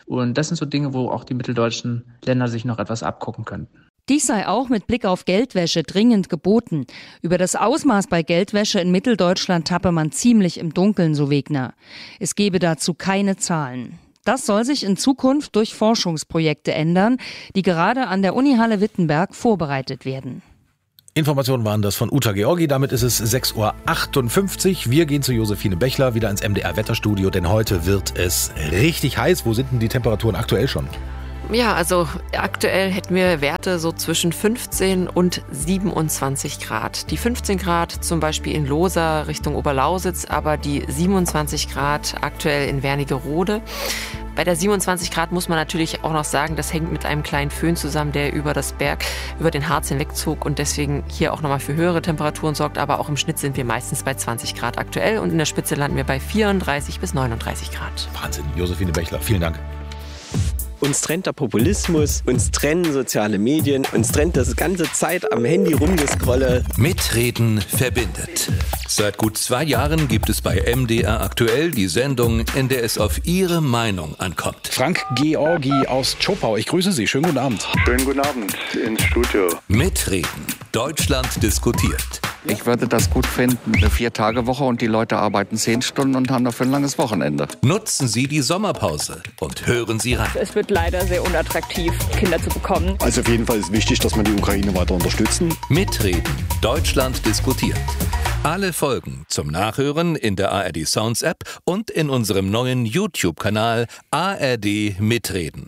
Speaker 16: Und das sind so Dinge, wo auch die mitteldeutschen Länder sich noch etwas abgucken könnten.
Speaker 14: Dies sei auch mit Blick auf Geldwäsche dringend geboten. Über das Ausmaß bei Geldwäsche in Mitteldeutschland tappe man ziemlich im Dunkeln, so Wegner. Es gebe dazu keine Zahlen. Das soll sich in Zukunft durch Forschungsprojekte ändern, die gerade an der Uni Halle-Wittenberg vorbereitet werden.
Speaker 3: Informationen waren das von Uta Georgi. Damit ist es 6.58 Uhr. Wir gehen zu Josephine Bechler wieder ins MDR-Wetterstudio, denn heute wird es richtig heiß. Wo sind denn die Temperaturen aktuell schon?
Speaker 17: Ja, also aktuell hätten wir Werte so zwischen 15 und 27 Grad. Die 15 Grad zum Beispiel in Loser Richtung Oberlausitz, aber die 27 Grad aktuell in Wernigerode. Bei der 27 Grad muss man natürlich auch noch sagen, das hängt mit einem kleinen Föhn zusammen, der über den Harz hinwegzog und deswegen hier auch nochmal für höhere Temperaturen sorgt. Aber auch im Schnitt sind wir meistens bei 20 Grad aktuell und in der Spitze landen wir bei 34 bis 39 Grad.
Speaker 3: Wahnsinn, Josephine Bechler, vielen Dank.
Speaker 18: Uns trennt der Populismus, uns trennen soziale Medien, uns trennt das ganze Zeit am Handy rumgescrolle.
Speaker 2: Mitreden verbindet. Seit gut 2 Jahren gibt es bei MDR aktuell die Sendung, in der es auf Ihre Meinung ankommt.
Speaker 19: Frank Georgi aus Zschopau, ich grüße Sie. Schönen guten Abend.
Speaker 20: Schönen guten Abend ins Studio.
Speaker 2: Mitreden. Deutschland diskutiert.
Speaker 21: Ich würde das gut finden, eine 4-Tage-Woche und die Leute arbeiten 10 Stunden und haben dafür ein langes Wochenende.
Speaker 2: Nutzen Sie die Sommerpause und hören Sie rein.
Speaker 22: Es wird leider sehr unattraktiv, Kinder zu bekommen.
Speaker 23: Also auf jeden Fall ist wichtig, dass wir die Ukraine weiter unterstützen.
Speaker 2: Mitreden. Deutschland diskutiert. Alle Folgen zum Nachhören in der ARD Sounds App und in unserem neuen YouTube-Kanal ARD Mitreden.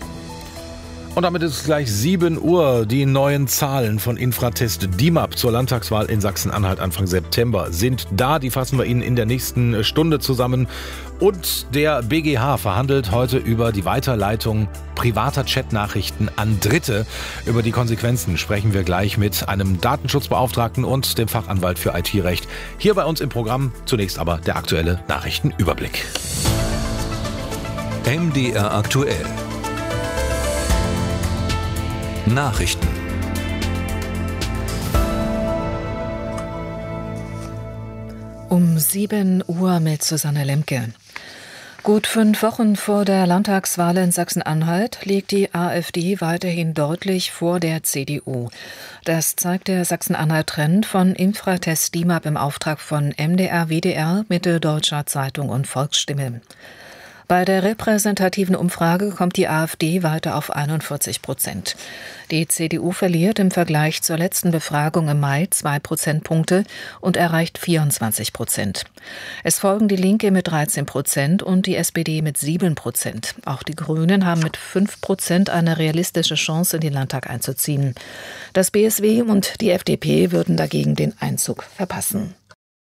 Speaker 3: Und damit ist es gleich 7 Uhr. Die neuen Zahlen von Infratest DIMAP zur Landtagswahl in Sachsen-Anhalt Anfang September sind da. Die fassen wir Ihnen in der nächsten Stunde zusammen. Und der BGH verhandelt heute über die Weiterleitung privater Chatnachrichten an Dritte. Über die Konsequenzen sprechen wir gleich mit einem Datenschutzbeauftragten und dem Fachanwalt für IT-Recht. Hier bei uns im Programm zunächst aber der aktuelle Nachrichtenüberblick.
Speaker 2: MDR aktuell. Nachrichten.
Speaker 1: Um 7 Uhr mit Susanne Lemke. Gut 5 Wochen vor der Landtagswahl in Sachsen-Anhalt liegt die AfD weiterhin deutlich vor der CDU. Das zeigt der Sachsen-Anhalt-Trend von Infratest DIMAP im Auftrag von MDR, WDR, Mitteldeutscher Zeitung und Volksstimme. Bei der repräsentativen Umfrage kommt die AfD weiter auf 41%. Die CDU verliert im Vergleich zur letzten Befragung im Mai 2 Prozentpunkte und erreicht 24%. Es folgen die Linke mit 13% und die SPD mit 7%. Auch die Grünen haben mit 5% eine realistische Chance, in den Landtag einzuziehen. Das BSW und die FDP würden dagegen den Einzug verpassen.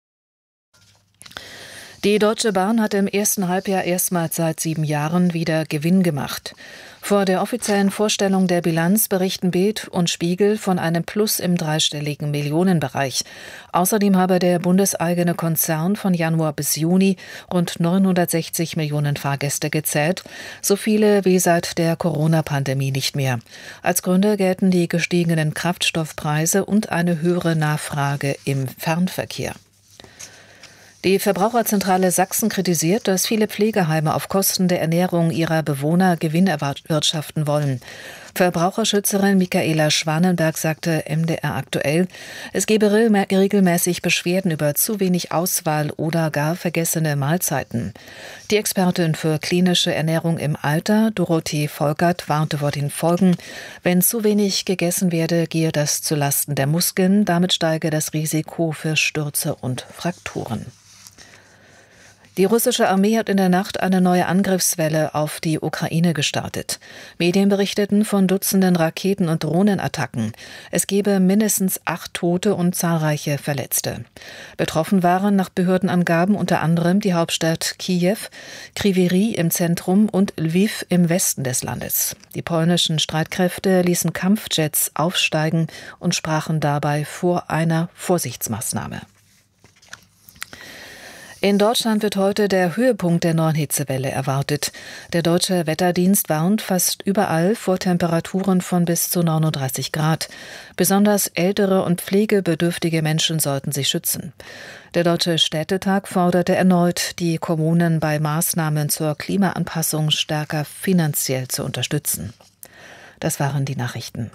Speaker 1: Die Deutsche Bahn hat im ersten Halbjahr erstmals seit 7 Jahren wieder Gewinn gemacht. Vor der offiziellen Vorstellung der Bilanz berichten Bild und Spiegel von einem Plus im dreistelligen Millionenbereich. Außerdem habe der bundeseigene Konzern von Januar bis Juni rund 960 Millionen Fahrgäste gezählt, so viele wie seit der Corona-Pandemie nicht mehr. Als Gründe gelten die gestiegenen Kraftstoffpreise und eine höhere Nachfrage im Fernverkehr. Die Verbraucherzentrale Sachsen kritisiert, dass viele Pflegeheime auf Kosten der Ernährung ihrer Bewohner Gewinn erwirtschaften wollen. Verbraucherschützerin Michaela Schwanenberg sagte MDR aktuell, es gebe regelmäßig Beschwerden über zu wenig Auswahl oder gar vergessene Mahlzeiten. Die Expertin für klinische Ernährung im Alter, Dorothee Volkert, warnte vor den Folgen. Wenn zu wenig gegessen werde, gehe das zulasten der Muskeln. Damit steige das Risiko für Stürze und Frakturen. Die russische Armee hat in der Nacht eine neue Angriffswelle auf die Ukraine gestartet. Medien berichteten von Dutzenden Raketen- und Drohnenattacken. Es gebe mindestens 8 Tote und zahlreiche Verletzte. Betroffen waren nach Behördenangaben unter anderem die Hauptstadt Kiew, Kryvyi Rih im Zentrum und Lviv im Westen des Landes. Die polnischen Streitkräfte ließen Kampfjets aufsteigen und sprachen dabei vor einer Vorsichtsmaßnahme. In Deutschland wird heute der Höhepunkt der neuen Hitzewelle erwartet. Der Deutsche Wetterdienst warnt fast überall vor Temperaturen von bis zu 39 Grad. Besonders ältere und pflegebedürftige Menschen sollten sich schützen. Der Deutsche Städtetag forderte erneut, die Kommunen bei Maßnahmen zur Klimaanpassung stärker finanziell zu unterstützen. Das waren die Nachrichten.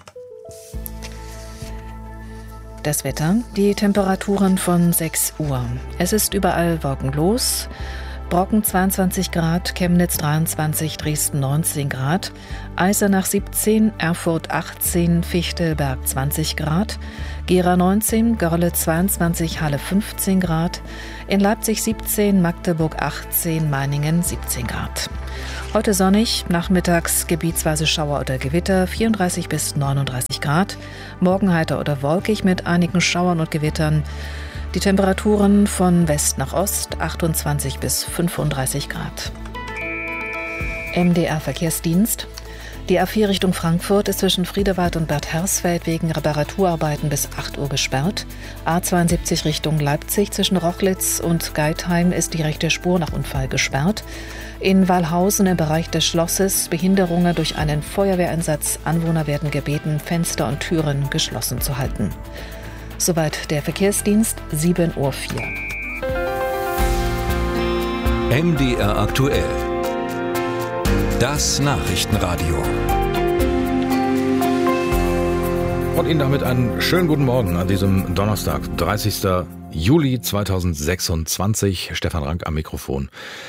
Speaker 1: Das Wetter, die Temperaturen von 6 Uhr. Es ist überall wolkenlos. Brocken 22 Grad, Chemnitz 23, Dresden 19 Grad, Eisenach 17, Erfurt 18, Fichtelberg 20 Grad, Gera 19, Görle 22, Halle 15 Grad, in Leipzig 17, Magdeburg 18, Meiningen 17 Grad. Heute sonnig, nachmittags gebietsweise Schauer oder Gewitter, 34 bis 39 Grad. Morgen heiter oder wolkig mit einigen Schauern und Gewittern. Die Temperaturen von West nach Ost, 28 bis 35 Grad. MDR Verkehrsdienst. Die A4 Richtung Frankfurt ist zwischen Friedewald und Bad Hersfeld wegen Reparaturarbeiten bis 8 Uhr gesperrt. A72 Richtung Leipzig zwischen Rochlitz und Geithain ist die rechte Spur nach Unfall gesperrt. In Wallhausen im Bereich des Schlosses Behinderungen durch einen Feuerwehreinsatz. Anwohner werden gebeten, Fenster und Türen geschlossen zu halten. Soweit der Verkehrsdienst, 7:04 Uhr.
Speaker 2: MDR aktuell. Das Nachrichtenradio.
Speaker 3: Und Ihnen damit einen schönen guten Morgen an diesem Donnerstag, 30. Juli 2026. Stefan Rank am Mikrofon.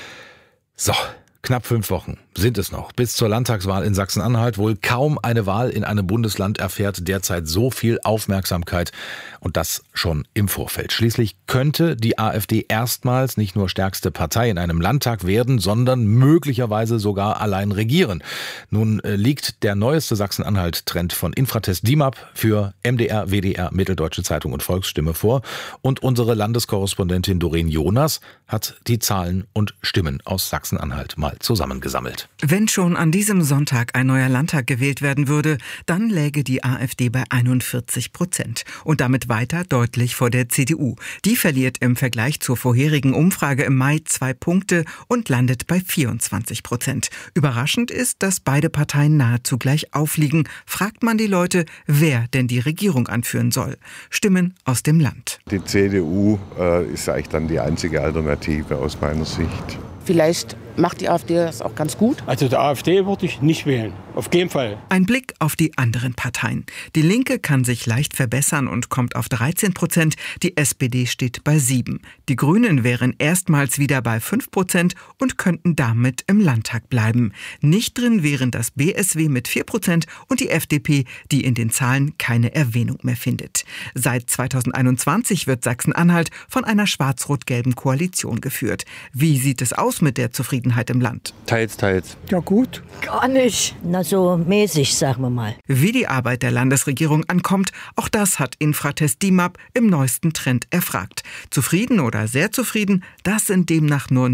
Speaker 3: So, knapp 5 Wochen sind es noch. Bis zur Landtagswahl in Sachsen-Anhalt. Wohl kaum eine Wahl in einem Bundesland erfährt derzeit so viel Aufmerksamkeit. Und das schon im Vorfeld. Schließlich könnte die AfD erstmals nicht nur stärkste Partei in einem Landtag werden, sondern möglicherweise sogar allein regieren. Nun liegt der neueste Sachsen-Anhalt-Trend von Infratest DIMAP für MDR, WDR, Mitteldeutsche Zeitung und Volksstimme vor. Und unsere Landeskorrespondentin Doreen Jonas hat die Zahlen und Stimmen aus Sachsen-Anhalt mal zusammengesammelt.
Speaker 4: Wenn schon an diesem Sonntag ein neuer Landtag gewählt werden würde, dann läge die AfD bei 41%. Und damit weiter deutlich vor der CDU. Die verliert im Vergleich zur vorherigen Umfrage im Mai 2 Punkte und landet bei 24%. Überraschend ist, dass beide Parteien nahezu gleich aufliegen. Fragt man die Leute, wer denn die Regierung anführen soll. Stimmen aus dem Land.
Speaker 6: Die CDU ist eigentlich dann die einzige Alternative aus meiner Sicht.
Speaker 7: Vielleicht macht die AfD das auch ganz gut.
Speaker 24: Also der AfD würde ich nicht wählen. Auf keinen Fall.
Speaker 4: Ein Blick auf die anderen Parteien. Die Linke kann sich leicht verbessern und kommt auf 13%. Die SPD steht bei 7%. Die Grünen wären erstmals wieder bei 5% und könnten damit im Landtag bleiben. Nicht drin wären das BSW mit 4% und die FDP, die in den Zahlen keine Erwähnung mehr findet. Seit 2021 wird Sachsen-Anhalt von einer schwarz-rot-gelben Koalition geführt. Wie sieht es aus mit der Zufriedenheit im Land?
Speaker 24: Teils, teils.
Speaker 7: Ja gut.
Speaker 25: Gar nicht. Na so mäßig, sagen wir mal.
Speaker 4: Wie die Arbeit der Landesregierung ankommt, auch das hat Infratest DIMAP im neuesten Trend erfragt. Zufrieden oder sehr zufrieden, das sind demnach nur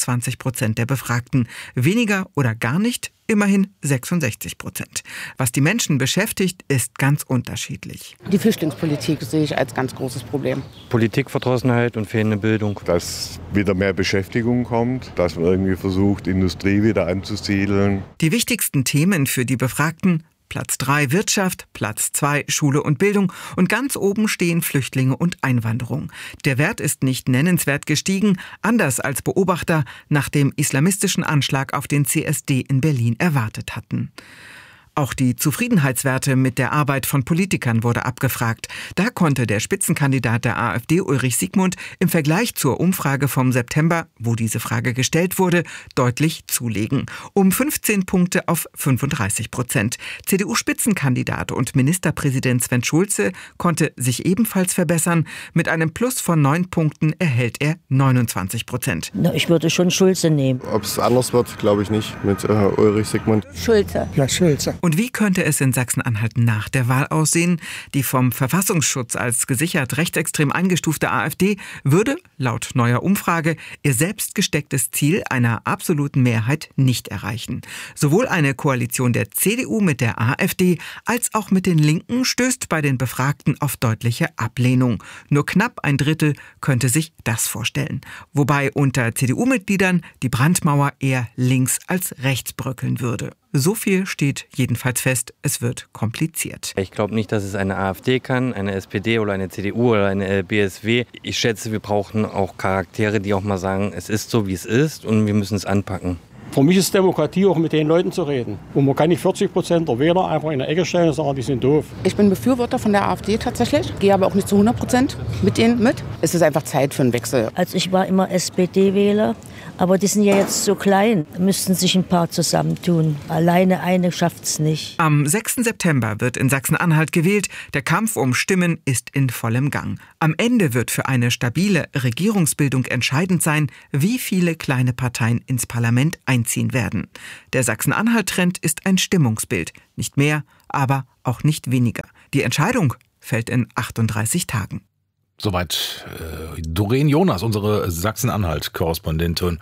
Speaker 4: 29% der Befragten. Weniger oder gar nicht, immerhin 66%. Was die Menschen beschäftigt, ist ganz unterschiedlich.
Speaker 7: Die Flüchtlingspolitik sehe ich als ganz großes Problem.
Speaker 24: Politikverdrossenheit und fehlende Bildung.
Speaker 6: Dass wieder mehr Beschäftigung kommt, dass man irgendwie versucht, Industrie wieder anzusiedeln.
Speaker 4: Die wichtigsten Themen für die Befragten: Platz 3 Wirtschaft, Platz 2 Schule und Bildung und ganz oben stehen Flüchtlinge und Einwanderung. Der Wert ist nicht nennenswert gestiegen, anders als Beobachter nach dem islamistischen Anschlag auf den CSD in Berlin erwartet hatten. Auch die Zufriedenheitswerte mit der Arbeit von Politikern wurde abgefragt. Da konnte der Spitzenkandidat der AfD, Ulrich Siegmund, im Vergleich zur Umfrage vom September, wo diese Frage gestellt wurde, deutlich zulegen. Um 15 Punkte auf 35%. CDU-Spitzenkandidat und Ministerpräsident Sven Schulze konnte sich ebenfalls verbessern. Mit einem Plus von 9 Punkten erhält er 29%.
Speaker 25: Na, ich würde schon Schulze nehmen.
Speaker 6: Ob es anders wird, glaube ich nicht mit Ulrich Siegmund.
Speaker 7: Schulze.
Speaker 4: Ja, Schulze. Und Und wie könnte es in Sachsen-Anhalt nach der Wahl aussehen? Die vom Verfassungsschutz als gesichert rechtsextrem eingestufte AfD würde, laut neuer Umfrage, ihr selbst gestecktes Ziel einer absoluten Mehrheit nicht erreichen. Sowohl eine Koalition der CDU mit der AfD als auch mit den Linken stößt bei den Befragten auf deutliche Ablehnung. Nur knapp ein Drittel könnte sich das vorstellen. Wobei unter CDU-Mitgliedern die Brandmauer eher links als rechts bröckeln würde. So viel steht jedenfalls fest, es wird kompliziert.
Speaker 24: Ich glaube nicht, dass es eine AfD kann, eine SPD oder eine CDU oder eine BSW. Ich schätze, wir brauchen auch Charaktere, die auch mal sagen, es ist so, wie es ist und wir müssen es anpacken.
Speaker 5: Für mich ist Demokratie auch mit den Leuten zu reden. Und man kann nicht 40% der Wähler einfach in der Ecke stellen und sagen, die sind doof.
Speaker 7: Ich bin Befürworter von der AfD tatsächlich, gehe aber auch nicht zu 100% mit denen mit. Es ist einfach Zeit für einen Wechsel.
Speaker 25: Also ich war immer SPD-Wähler, aber die sind ja jetzt so klein, müssten sich ein paar zusammentun. Alleine eine schafft's nicht.
Speaker 4: Am 6. September wird in Sachsen-Anhalt gewählt. Der Kampf um Stimmen ist in vollem Gang. Am Ende wird für eine stabile Regierungsbildung entscheidend sein, wie viele kleine Parteien ins Parlament einziehen werden. Der Sachsen-Anhalt-Trend ist ein Stimmungsbild. Nicht mehr, aber auch nicht weniger. Die Entscheidung fällt in 38 Tagen.
Speaker 3: Soweit Doreen Jonas, unsere Sachsen-Anhalt-Korrespondentin,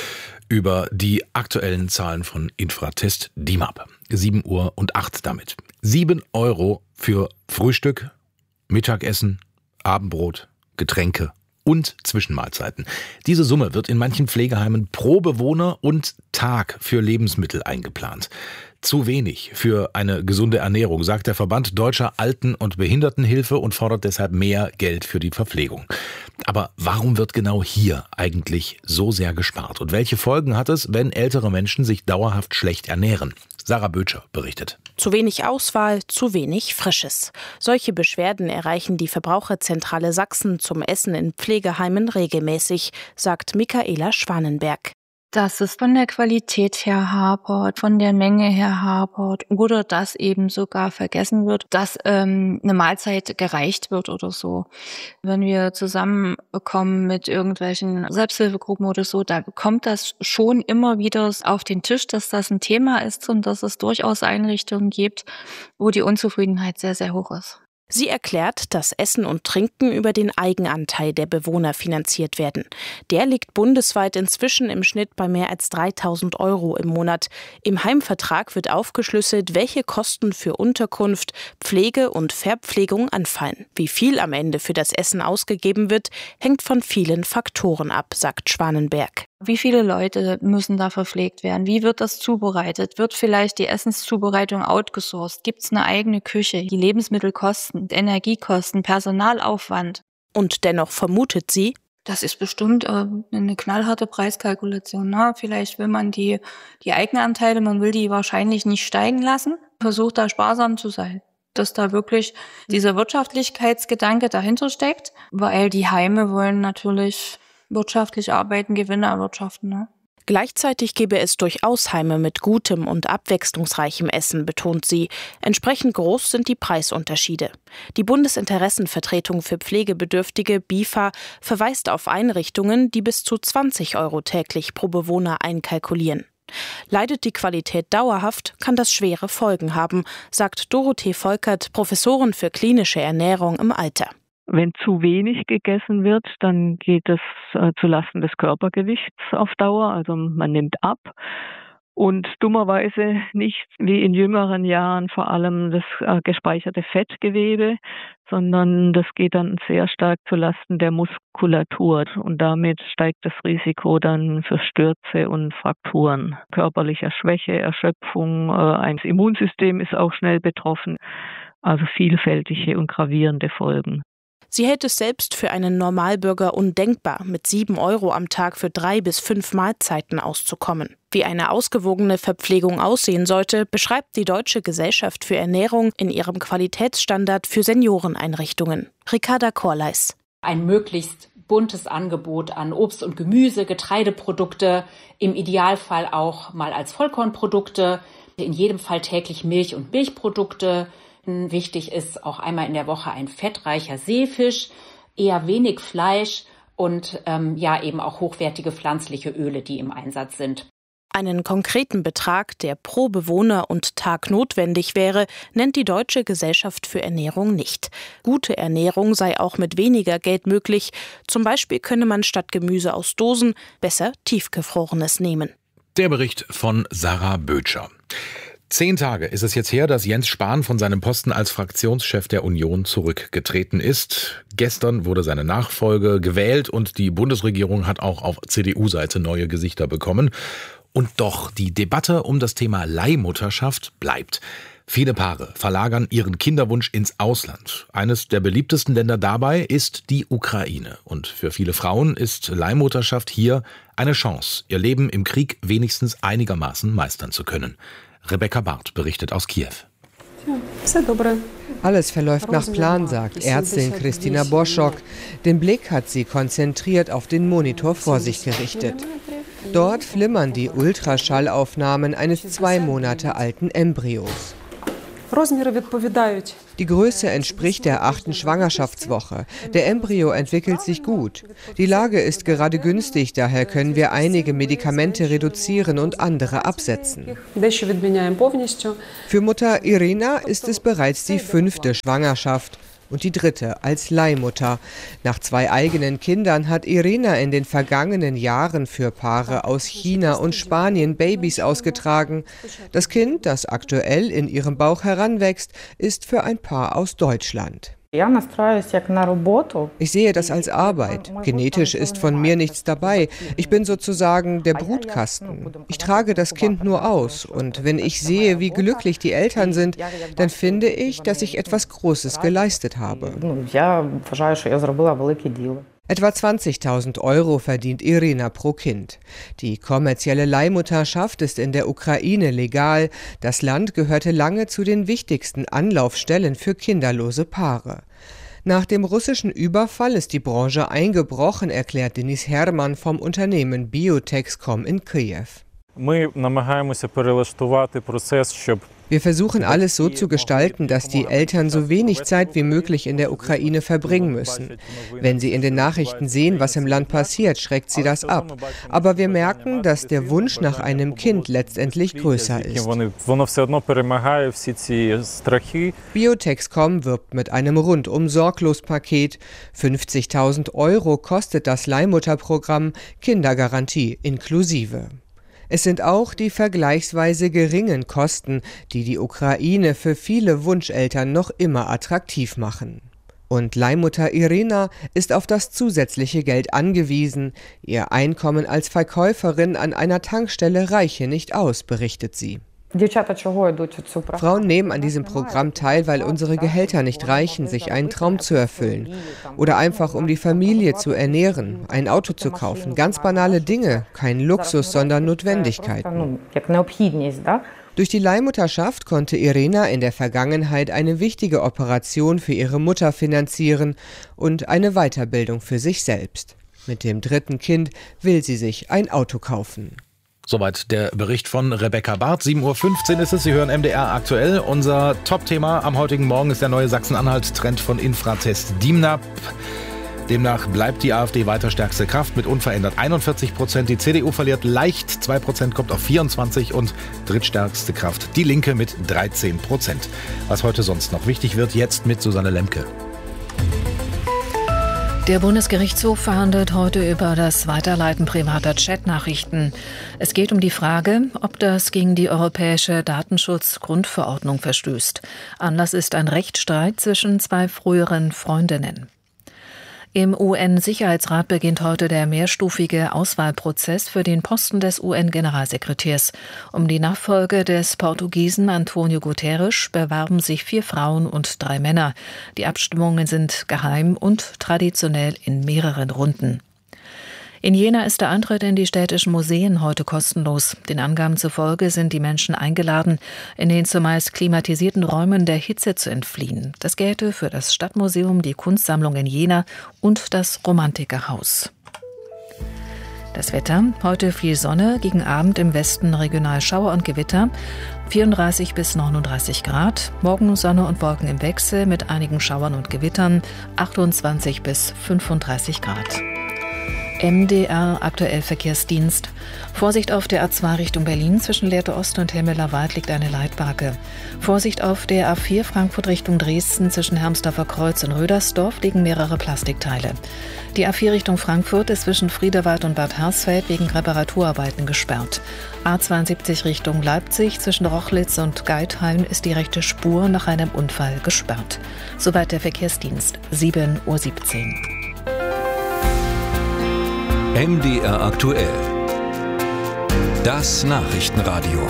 Speaker 3: über die aktuellen Zahlen von Infratest DIMAP. 7:08 Uhr damit. 7 € für Frühstück, Mittagessen, Abendbrot, Getränke und Zwischenmahlzeiten. Diese Summe wird in manchen Pflegeheimen pro Bewohner und Tag für Lebensmittel eingeplant. Zu wenig für eine gesunde Ernährung, sagt der Verband Deutscher Alten- und Behindertenhilfe und fordert deshalb mehr Geld für die Verpflegung. Aber warum wird genau hier eigentlich so sehr gespart? Und welche Folgen hat es, wenn ältere Menschen sich dauerhaft schlecht ernähren? Sarah Bötscher berichtet.
Speaker 8: Zu wenig Auswahl, zu wenig Frisches. Solche Beschwerden erreichen die Verbraucherzentrale Sachsen zum Essen in Pflegeheimen regelmäßig, sagt Michaela Schwanenberg.
Speaker 9: Dass es von der Qualität her hapert, von der Menge her hapert oder dass eben sogar vergessen wird, dass eine Mahlzeit gereicht wird oder so. Wenn wir zusammenkommen mit irgendwelchen Selbsthilfegruppen oder so, da kommt das schon immer wieder auf den Tisch, dass das ein Thema ist und dass es durchaus Einrichtungen gibt, wo die Unzufriedenheit sehr, sehr hoch ist.
Speaker 8: Sie erklärt, dass Essen und Trinken über den Eigenanteil der Bewohner finanziert werden. Der liegt bundesweit inzwischen im Schnitt bei mehr als 3.000 € im Monat. Im Heimvertrag wird aufgeschlüsselt, welche Kosten für Unterkunft, Pflege und Verpflegung anfallen. Wie viel am Ende für das Essen ausgegeben wird, hängt von vielen Faktoren ab, sagt Schwanenberg.
Speaker 9: Wie viele Leute müssen da verpflegt werden? Wie wird das zubereitet? Wird vielleicht die Essenszubereitung outgesourced? Gibt es eine eigene Küche? Die Lebensmittelkosten, Energiekosten, Personalaufwand?
Speaker 8: Und dennoch vermutet sie,
Speaker 9: das ist bestimmt eine knallharte Preiskalkulation. Na, vielleicht will man die Eigenanteile, man will die wahrscheinlich nicht steigen lassen, versucht da sparsam zu sein. Dass da wirklich dieser Wirtschaftlichkeitsgedanke dahinter steckt, weil die Heime wollen natürlich wirtschaftlich arbeiten, Gewinne erwirtschaften. Ne?
Speaker 8: Gleichzeitig gebe es durchaus Heime mit gutem und abwechslungsreichem Essen, betont sie. Entsprechend groß sind die Preisunterschiede. Die Bundesinteressenvertretung für Pflegebedürftige, BIFA, verweist auf Einrichtungen, die bis zu 20 € täglich pro Bewohner einkalkulieren. Leidet die Qualität dauerhaft, kann das schwere Folgen haben, sagt Dorothee Volkert, Professorin für klinische Ernährung im Alter.
Speaker 10: Wenn zu wenig gegessen wird, dann geht es zulasten des Körpergewichts auf Dauer, also man nimmt ab. Und dummerweise nicht wie in jüngeren Jahren vor allem das gespeicherte Fettgewebe, sondern das geht dann sehr stark zulasten der Muskulatur. Und damit steigt das Risiko dann für Stürze und Frakturen, körperlicher Schwäche, Erschöpfung. Ein Immunsystem ist auch schnell betroffen. Also vielfältige und gravierende Folgen.
Speaker 8: Sie hält es selbst für einen Normalbürger undenkbar, mit 7 € am Tag für 3 bis 5 Mahlzeiten auszukommen. Wie eine ausgewogene Verpflegung aussehen sollte, beschreibt die Deutsche Gesellschaft für Ernährung in ihrem Qualitätsstandard für Senioreneinrichtungen. Ricarda Korleis.
Speaker 11: Ein möglichst buntes Angebot an Obst und Gemüse, Getreideprodukte, im Idealfall auch mal als Vollkornprodukte, in jedem Fall täglich Milch und Milchprodukte. Wichtig ist auch einmal in der Woche ein fettreicher Seefisch, eher wenig Fleisch und eben auch hochwertige pflanzliche Öle, die im Einsatz sind.
Speaker 8: Einen konkreten Betrag, der pro Bewohner und Tag notwendig wäre, nennt die Deutsche Gesellschaft für Ernährung nicht. Gute Ernährung sei auch mit weniger Geld möglich. Zum Beispiel könne man statt Gemüse aus Dosen besser Tiefgefrorenes nehmen.
Speaker 3: Der Bericht von Sarah Bötscher. 10 Tage ist es jetzt her, dass Jens Spahn von seinem Posten als Fraktionschef der Union zurückgetreten ist. Gestern wurde seine Nachfolge gewählt und die Bundesregierung hat auch auf CDU-Seite neue Gesichter bekommen. Und doch, die Debatte um das Thema Leihmutterschaft bleibt. Viele Paare verlagern ihren Kinderwunsch ins Ausland. Eines der beliebtesten Länder dabei ist die Ukraine. Und für viele Frauen ist Leihmutterschaft hier eine Chance, ihr Leben im Krieg wenigstens einigermaßen meistern zu können. Rebecca Barth berichtet aus Kiew.
Speaker 12: Alles verläuft nach Plan, sagt Ärztin Kristina Boschok. Den Blick hat sie konzentriert auf den Monitor vor sich gerichtet. Dort flimmern die Ultraschallaufnahmen eines 2 Monate alten Embryos. Die Größe entspricht der 8. Schwangerschaftswoche. Der Embryo entwickelt sich gut. Die Lage ist gerade günstig, daher können wir einige Medikamente reduzieren und andere absetzen. Für Mutter Irina ist es bereits die 5. Schwangerschaft. Und die 3. als Leihmutter. Nach 2 eigenen Kindern hat Irina in den vergangenen Jahren für Paare aus China und Spanien Babys ausgetragen. Das Kind, das aktuell in ihrem Bauch heranwächst, ist für ein Paar aus Deutschland. Ich sehe das als Arbeit. Genetisch ist von mir nichts dabei. Ich bin sozusagen der Brutkasten. Ich trage das Kind nur aus. Und wenn ich sehe, wie glücklich die Eltern sind, dann finde ich, dass ich etwas Großes geleistet habe. Etwa 20.000 € verdient Irina pro Kind. Die kommerzielle Leihmutterschaft ist in der Ukraine legal. Das Land gehörte lange zu den wichtigsten Anlaufstellen für kinderlose Paare. Nach dem russischen Überfall ist die Branche eingebrochen, erklärt Denis Hermann vom Unternehmen Biotexcom in Kiew. Wir versuchen alles so zu gestalten, dass die Eltern so wenig Zeit wie möglich in der Ukraine verbringen müssen. Wenn sie in den Nachrichten sehen, was im Land passiert, schreckt sie das ab. Aber wir merken, dass der Wunsch nach einem Kind letztendlich größer ist. Biotexcom wirbt mit einem Rundum-Sorglos-Paket. 50.000 € kostet das Leihmutterprogramm, Kindergarantie inklusive. Es sind auch die vergleichsweise geringen Kosten, die die Ukraine für viele Wunscheltern noch immer attraktiv machen. Und Leihmutter Irina ist auf das zusätzliche Geld angewiesen. Ihr Einkommen als Verkäuferin an einer Tankstelle reiche nicht aus, berichtet sie. Frauen nehmen an diesem Programm teil, weil unsere Gehälter nicht reichen, sich einen Traum zu erfüllen. Oder einfach um die Familie zu ernähren, ein Auto zu kaufen. Ganz banale Dinge, kein Luxus, sondern Notwendigkeiten. Durch die Leihmutterschaft konnte Irina in der Vergangenheit eine wichtige Operation für ihre Mutter finanzieren und eine Weiterbildung für sich selbst. Mit dem 3. Kind will sie sich ein Auto kaufen.
Speaker 3: Soweit der Bericht von Rebecca Barth. 7:15 Uhr ist es. Sie hören MDR aktuell. Unser Top-Thema am heutigen Morgen ist der neue Sachsen-Anhalt-Trend von Infratest DIMNAP. Demnach bleibt die AfD weiter stärkste Kraft mit unverändert 41%. Die CDU verliert leicht 2%, kommt auf 24% und drittstärkste Kraft die Linke mit 13%. Was heute sonst noch wichtig wird, jetzt mit Susanne Lemke.
Speaker 1: Der Bundesgerichtshof verhandelt heute über das Weiterleiten privater Chatnachrichten. Es geht um die Frage, ob das gegen die Europäische Datenschutzgrundverordnung verstößt. Anlass ist ein Rechtsstreit zwischen 2 früheren Freundinnen. Im UN-Sicherheitsrat beginnt heute der mehrstufige Auswahlprozess für den Posten des UN-Generalsekretärs. Um die Nachfolge des Portugiesen António Guterres bewarben sich 4 Frauen und 3 Männer. Die Abstimmungen sind geheim und traditionell in mehreren Runden. In Jena ist der Eintritt in die städtischen Museen heute kostenlos. Den Angaben zufolge sind die Menschen eingeladen, in den zumeist klimatisierten Räumen der Hitze zu entfliehen. Das gelte für das Stadtmuseum, die Kunstsammlung in Jena und das Romantikerhaus. Das Wetter: Heute viel Sonne, gegen Abend im Westen regional Schauer und Gewitter, 34 bis 39 Grad. Morgen Sonne und Wolken im Wechsel mit einigen Schauern und Gewittern, 28 bis 35 Grad. MDR aktuell Verkehrsdienst. Vorsicht auf der A2 Richtung Berlin zwischen Lehrte Ost und Helmelaarwald liegt eine Leitbarke. Vorsicht auf der A4 Frankfurt Richtung Dresden zwischen Hermsdorfer Kreuz und Rödersdorf liegen mehrere Plastikteile. Die A4 Richtung Frankfurt ist zwischen Friedewald und Bad Hersfeld wegen Reparaturarbeiten gesperrt. A72 Richtung Leipzig zwischen Rochlitz und Geithain ist die rechte Spur nach einem Unfall gesperrt. Soweit der Verkehrsdienst, 7:17 Uhr.
Speaker 2: MDR aktuell. Das Nachrichtenradio.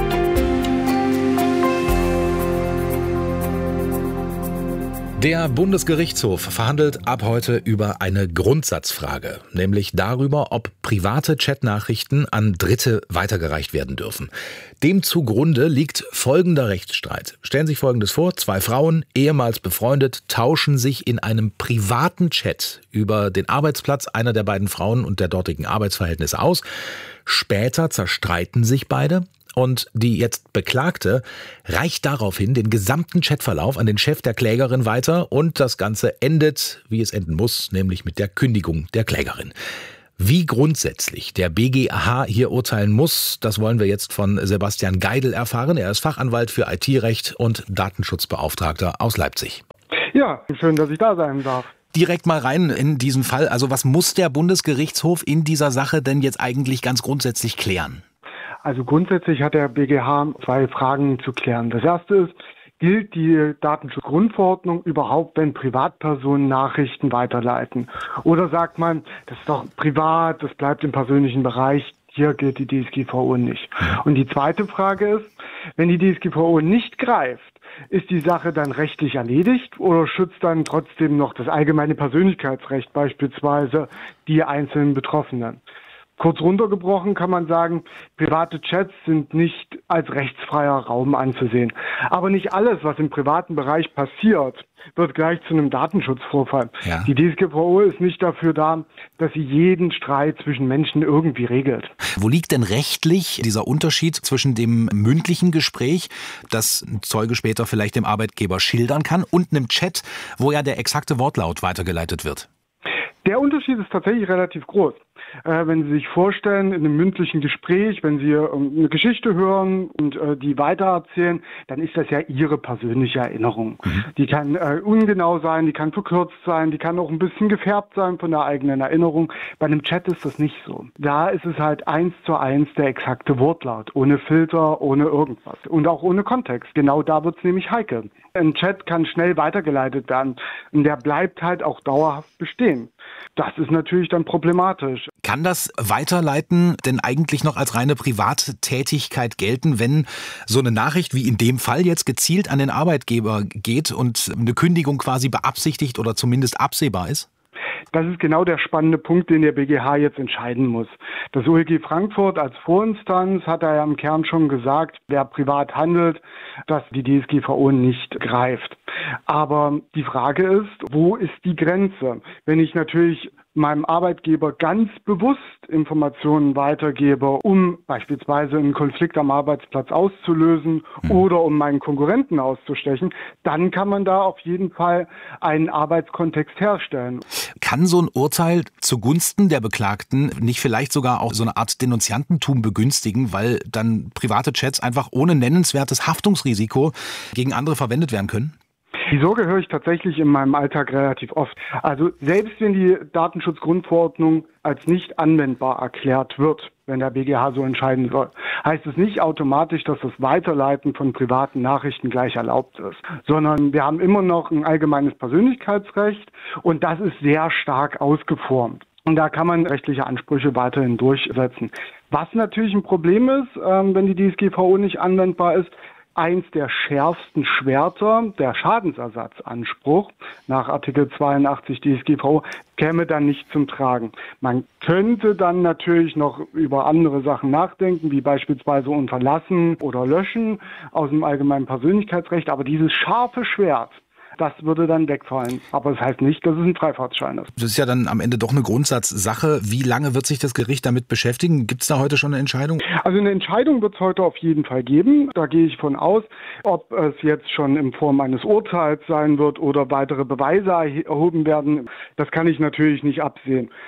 Speaker 3: Der Bundesgerichtshof verhandelt ab heute über eine Grundsatzfrage, nämlich darüber, ob private Chatnachrichten an Dritte weitergereicht werden dürfen. Dem zugrunde liegt folgender Rechtsstreit. Stellen Sie sich Folgendes vor: 2 Frauen, ehemals befreundet, tauschen sich in einem privaten Chat über den Arbeitsplatz einer der beiden Frauen und der dortigen Arbeitsverhältnisse aus. Später zerstreiten sich beide. Und die jetzt Beklagte reicht daraufhin den gesamten Chatverlauf an den Chef der Klägerin weiter und das Ganze endet, wie es enden muss, nämlich mit der Kündigung der Klägerin. Wie grundsätzlich der BGH hier urteilen muss, das wollen wir jetzt von Sebastian Geidel erfahren. Er ist Fachanwalt für IT-Recht und Datenschutzbeauftragter aus Leipzig.
Speaker 13: Ja, schön, dass ich da sein darf.
Speaker 3: Direkt mal rein in diesen Fall. Also was muss der Bundesgerichtshof in dieser Sache denn jetzt eigentlich ganz grundsätzlich klären?
Speaker 13: Also grundsätzlich hat der BGH 2 Fragen zu klären. Das erste ist, gilt die Datenschutzgrundverordnung überhaupt, wenn Privatpersonen Nachrichten weiterleiten? Oder sagt man, das ist doch privat, das bleibt im persönlichen Bereich, hier gilt die DSGVO nicht. Und die zweite Frage ist, wenn die DSGVO nicht greift, ist die Sache dann rechtlich erledigt oder schützt dann trotzdem noch das allgemeine Persönlichkeitsrecht, beispielsweise die einzelnen Betroffenen? Kurz runtergebrochen kann man sagen, private Chats sind nicht als rechtsfreier Raum anzusehen. Aber nicht alles, was im privaten Bereich passiert, wird gleich zu einem Datenschutzvorfall. Ja. Die DSGVO ist nicht dafür da, dass sie jeden Streit zwischen Menschen irgendwie regelt.
Speaker 3: Wo liegt denn rechtlich dieser Unterschied zwischen dem mündlichen Gespräch, das ein Zeuge später vielleicht dem Arbeitgeber schildern kann, und einem Chat, wo ja der exakte Wortlaut weitergeleitet wird?
Speaker 13: Der Unterschied ist tatsächlich relativ groß. Wenn Sie sich vorstellen, in einem mündlichen Gespräch, wenn Sie eine Geschichte hören und die weitererzählen, dann ist das ja Ihre persönliche Erinnerung. Die kann ungenau sein, die kann verkürzt sein, die kann auch ein bisschen gefärbt sein von der eigenen Erinnerung. Bei einem Chat ist das nicht so. Da ist es halt 1:1 der exakte Wortlaut, ohne Filter, ohne irgendwas und auch ohne Kontext. Genau da wird es nämlich heikel. Ein Chat kann schnell weitergeleitet werden und der bleibt halt auch dauerhaft bestehen. Das ist natürlich dann problematisch.
Speaker 3: Kann das Weiterleiten denn eigentlich noch als reine Privattätigkeit gelten, wenn so eine Nachricht wie in dem Fall jetzt gezielt an den Arbeitgeber geht und eine Kündigung quasi beabsichtigt oder zumindest absehbar ist?
Speaker 13: Das ist genau der spannende Punkt, den der BGH jetzt entscheiden muss. Das OLG Frankfurt als Vorinstanz hat ja im Kern schon gesagt, wer privat handelt, dass die DSGVO nicht greift. Aber die Frage ist, wo ist die Grenze? Wenn ich natürlich meinem Arbeitgeber ganz bewusst Informationen weitergebe, um beispielsweise einen Konflikt am Arbeitsplatz auszulösen oder um meinen Konkurrenten auszustechen, dann kann man da auf jeden Fall einen Arbeitskontext herstellen.
Speaker 3: Kann so ein Urteil zugunsten der Beklagten nicht vielleicht sogar auch so eine Art Denunziantentum begünstigen, weil dann private Chats einfach ohne nennenswertes Haftungsrisiko gegen andere verwendet werden können?
Speaker 13: Die Sorge höre ich tatsächlich in meinem Alltag relativ oft. Also selbst wenn die Datenschutzgrundverordnung als nicht anwendbar erklärt wird, wenn der BGH so entscheiden soll, heißt es nicht automatisch, dass das Weiterleiten von privaten Nachrichten gleich erlaubt ist, sondern wir haben immer noch ein allgemeines Persönlichkeitsrecht und das ist sehr stark ausgeformt. Und da kann man rechtliche Ansprüche weiterhin durchsetzen. Was natürlich ein Problem ist, wenn die DSGVO nicht anwendbar ist, eins der schärfsten Schwerter, der Schadensersatzanspruch nach Artikel 82 DSGVO, käme dann nicht zum Tragen. Man könnte dann natürlich noch über andere Sachen nachdenken, wie beispielsweise Unterlassen oder Löschen aus dem allgemeinen Persönlichkeitsrecht, aber dieses scharfe Schwert, das würde dann wegfallen. Aber das heißt nicht, dass es ein Freifahrtschein ist.
Speaker 3: Das ist ja dann am Ende doch eine Grundsatzsache. Wie lange wird sich das Gericht damit beschäftigen? Gibt es da heute schon eine Entscheidung?
Speaker 13: Also eine Entscheidung wird es heute auf jeden Fall geben. Da gehe ich von aus. Ob es jetzt schon in Form eines Urteils sein wird oder weitere Beweise erhoben werden, das kann ich natürlich nicht absehen.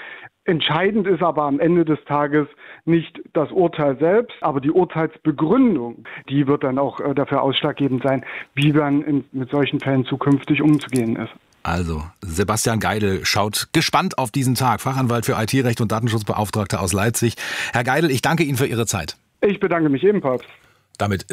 Speaker 13: Entscheidend ist aber am Ende des Tages nicht das Urteil selbst, aber die Urteilsbegründung, die wird dann auch dafür ausschlaggebend sein, wie dann mit solchen Fällen zukünftig umzugehen ist.
Speaker 3: Also, Sebastian Geidel schaut gespannt auf diesen Tag, Fachanwalt für IT-Recht und Datenschutzbeauftragter aus Leipzig. Herr Geidel, ich danke Ihnen für Ihre Zeit.
Speaker 13: Ich bedanke mich ebenfalls.
Speaker 3: Damit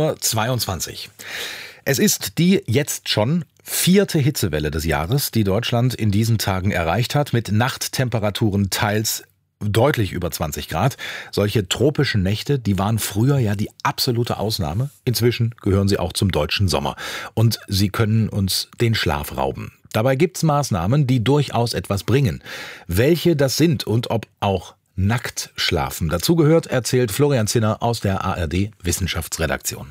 Speaker 3: 7:22 Uhr. Es ist die jetzt schon 4. Hitzewelle des Jahres, die Deutschland in diesen Tagen erreicht hat, mit Nachttemperaturen teils deutlich über 20 Grad. Solche tropischen Nächte, die waren früher ja die absolute Ausnahme. Inzwischen gehören sie auch zum deutschen Sommer. Und sie können uns den Schlaf rauben. Dabei gibt's Maßnahmen, die durchaus etwas bringen. Welche das sind und ob auch nackt schlafen dazu gehört, erzählt Florian Zinner aus der ARD Wissenschaftsredaktion.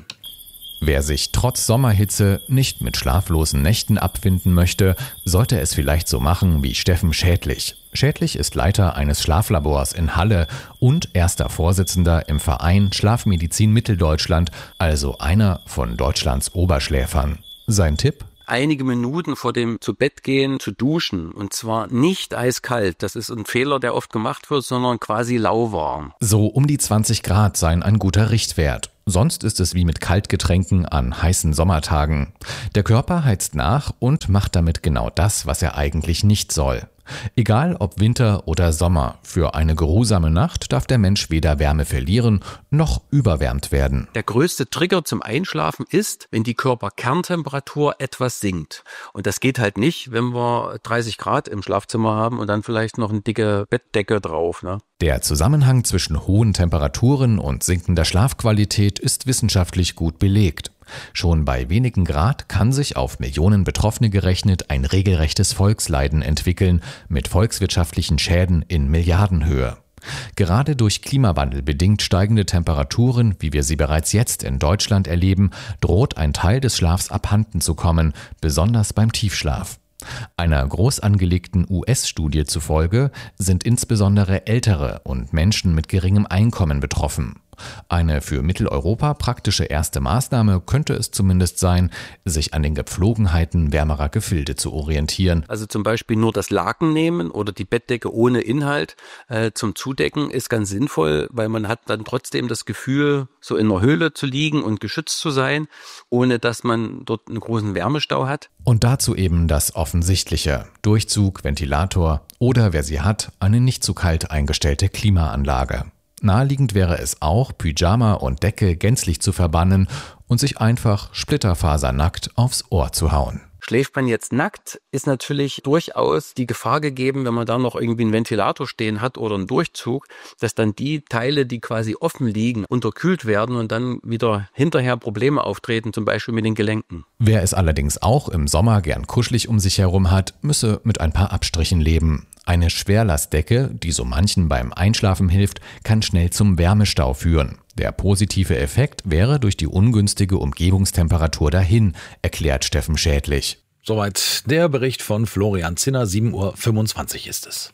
Speaker 14: Wer sich trotz Sommerhitze nicht mit schlaflosen Nächten abfinden möchte, sollte es vielleicht so machen wie Steffen Schädlich. Schädlich ist Leiter eines Schlaflabors in Halle und erster Vorsitzender im Verein Schlafmedizin Mitteldeutschland, also einer von Deutschlands Oberschläfern. Sein Tipp?
Speaker 15: Einige Minuten vor dem Zubettgehen zu duschen, und zwar nicht eiskalt, das ist ein Fehler, der oft gemacht wird, sondern quasi lauwarm.
Speaker 14: So um die 20 Grad seien ein guter Richtwert. Sonst ist es wie mit Kaltgetränken an heißen Sommertagen. Der Körper heizt nach und macht damit genau das, was er eigentlich nicht soll. Egal ob Winter oder Sommer, für eine geruhsame Nacht darf der Mensch weder Wärme verlieren noch überwärmt werden.
Speaker 15: Der größte Trigger zum Einschlafen ist, wenn die Körperkerntemperatur etwas sinkt. Und das geht halt nicht, wenn wir 30 Grad im Schlafzimmer haben und dann vielleicht noch eine dicke Bettdecke drauf, ne?
Speaker 14: Der Zusammenhang zwischen hohen Temperaturen und sinkender Schlafqualität ist wissenschaftlich gut belegt. Schon bei wenigen Grad kann sich auf Millionen Betroffene gerechnet ein regelrechtes Volksleiden entwickeln, mit volkswirtschaftlichen Schäden in Milliardenhöhe. Gerade durch Klimawandel bedingt steigende Temperaturen, wie wir sie bereits jetzt in Deutschland erleben, droht ein Teil des Schlafs abhanden zu kommen, besonders beim Tiefschlaf. Einer groß angelegten US-Studie zufolge sind insbesondere Ältere und Menschen mit geringem Einkommen betroffen. Eine für Mitteleuropa praktische erste Maßnahme könnte es zumindest sein, sich an den Gepflogenheiten wärmerer Gefilde zu orientieren.
Speaker 15: Also zum Beispiel nur das Laken nehmen oder die Bettdecke ohne Inhalt zum Zudecken ist ganz sinnvoll, weil man hat dann trotzdem das Gefühl, so in einer Höhle zu liegen und geschützt zu sein, ohne dass man dort einen großen Wärmestau hat.
Speaker 14: Und dazu eben das Offensichtliche: Durchzug, Ventilator oder, wer sie hat, eine nicht zu kalt eingestellte Klimaanlage. Naheliegend wäre es auch, Pyjama und Decke gänzlich zu verbannen und sich einfach splitterfasernackt aufs Ohr zu hauen.
Speaker 15: Schläft man jetzt nackt, ist natürlich durchaus die Gefahr gegeben, wenn man da noch irgendwie einen Ventilator stehen hat oder einen Durchzug, dass dann die Teile, die quasi offen liegen, unterkühlt werden und dann wieder hinterher Probleme auftreten, zum Beispiel mit den Gelenken.
Speaker 14: Wer es allerdings auch im Sommer gern kuschelig um sich herum hat, müsse mit ein paar Abstrichen leben. Eine Schwerlastdecke, die so manchen beim Einschlafen hilft, kann schnell zum Wärmestau führen. Der positive Effekt wäre durch die ungünstige Umgebungstemperatur dahin, erklärt Steffen Schädlich.
Speaker 3: Soweit der Bericht von Florian Zinner, 7:25 Uhr ist es.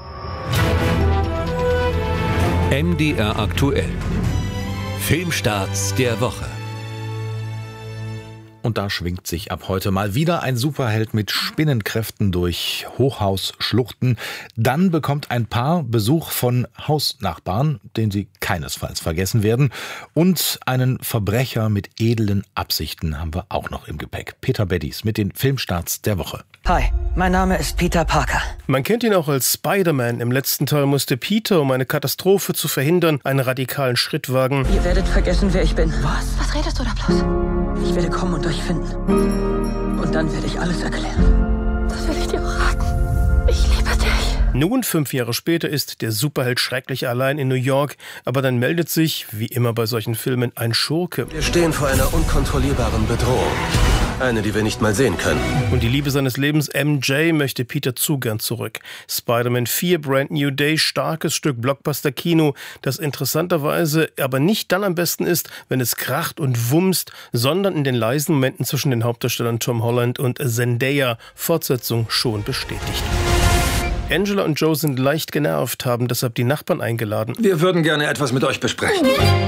Speaker 2: MDR aktuell. Filmstarts der Woche.
Speaker 3: Und da schwingt sich ab heute mal wieder ein Superheld mit Spinnenkräften durch Hochhausschluchten. Dann bekommt ein Paar Besuch von Hausnachbarn, den sie keinesfalls vergessen werden. Und einen Verbrecher mit edlen Absichten haben wir auch noch im Gepäck. Peter Beddies mit den Filmstarts der Woche.
Speaker 16: Hi, mein Name ist Peter Parker.
Speaker 17: Man kennt ihn auch als Spider-Man. Im letzten Teil musste Peter, um eine Katastrophe zu verhindern, einen radikalen Schritt wagen.
Speaker 16: Ihr werdet vergessen, wer ich bin.
Speaker 18: Was redest du da bloß?
Speaker 16: Ich werde kommen und euch finden. Und dann werde ich alles erklären.
Speaker 18: Das will ich dir auch raten. Ich liebe dich.
Speaker 17: Nun, 5 Jahre später, ist der Superheld schrecklich allein in New York. Aber dann meldet sich, wie immer bei solchen Filmen, ein Schurke.
Speaker 26: Wir stehen vor einer unkontrollierbaren Bedrohung. Eine, die wir nicht mal sehen können.
Speaker 17: Und die Liebe seines Lebens, MJ, möchte Peter zu gern zurück. Spider-Man 4, Brand New Day, starkes Stück Blockbuster-Kino, das interessanterweise aber nicht dann am besten ist, wenn es kracht und wumst, sondern in den leisen Momenten zwischen den Hauptdarstellern Tom Holland und Zendaya. Fortsetzung schon bestätigt. Angela und Joe sind leicht genervt, haben deshalb die Nachbarn eingeladen.
Speaker 26: Wir würden gerne etwas mit euch besprechen.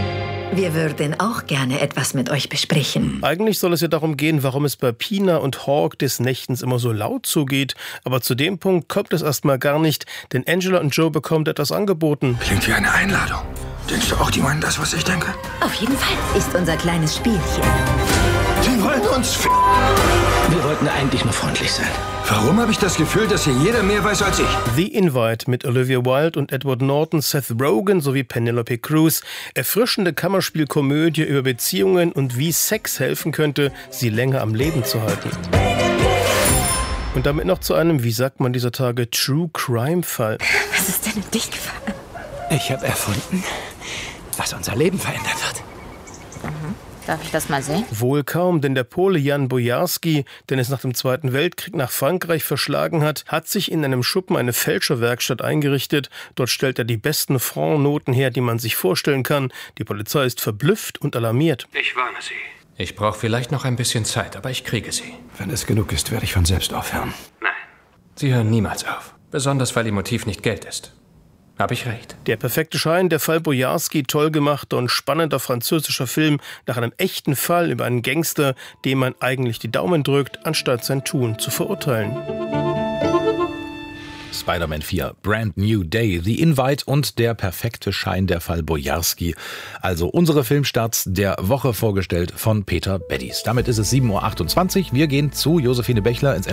Speaker 6: Wir würden auch gerne etwas mit euch besprechen.
Speaker 17: Eigentlich soll es ja darum gehen, warum es bei Pina und Hawk des Nächtens immer so laut zugeht. Aber zu dem Punkt kommt es erstmal gar nicht, denn Angela und Joe bekommt etwas angeboten.
Speaker 19: Klingt wie eine Einladung. Denkst du auch, die meinen das, was ich denke?
Speaker 6: Auf jeden Fall ist unser kleines Spielchen.
Speaker 19: Die wollen uns Wir wollten eigentlich nur freundlich sein. Warum habe ich das Gefühl, dass hier jeder mehr weiß als ich?
Speaker 17: The Invite mit Olivia Wilde und Edward Norton, Seth Rogen sowie Penelope Cruz. Erfrischende Kammerspielkomödie über Beziehungen und wie Sex helfen könnte, sie länger am Leben zu halten. Und damit noch zu einem, wie sagt man dieser Tage, True Crime Fall.
Speaker 6: Was ist denn in dich gefallen?
Speaker 19: Ich habe erfunden, was unser Leben verändert hat.
Speaker 20: Darf ich das mal sehen?
Speaker 17: Wohl kaum, denn der Pole Jan Bojarski, den es nach dem Zweiten Weltkrieg nach Frankreich verschlagen hat, hat sich in einem Schuppen eine Fälscherwerkstatt eingerichtet. Dort stellt er die besten Franc-Noten her, die man sich vorstellen kann. Die Polizei ist verblüfft und alarmiert.
Speaker 19: Ich warne Sie.
Speaker 21: Ich brauche vielleicht noch ein bisschen Zeit, aber ich kriege sie.
Speaker 19: Wenn es genug ist, werde ich von selbst aufhören.
Speaker 21: Nein. Sie hören niemals auf. Besonders, weil Ihr Motiv nicht Geld ist. Habe ich recht?
Speaker 17: Der perfekte Schein, der Fall Bojarski, toll gemachter und spannender französischer Film nach einem echten Fall über einen Gangster, dem man eigentlich die Daumen drückt, anstatt sein Tun zu verurteilen.
Speaker 3: Spider-Man 4, Brand New Day, The Invite und der perfekte Schein, der Fall Bojarski. Also unsere Filmstarts der Woche, vorgestellt von Peter Beddies. Damit ist es 7.28 Uhr. Wir gehen zu Josephine Bechler ins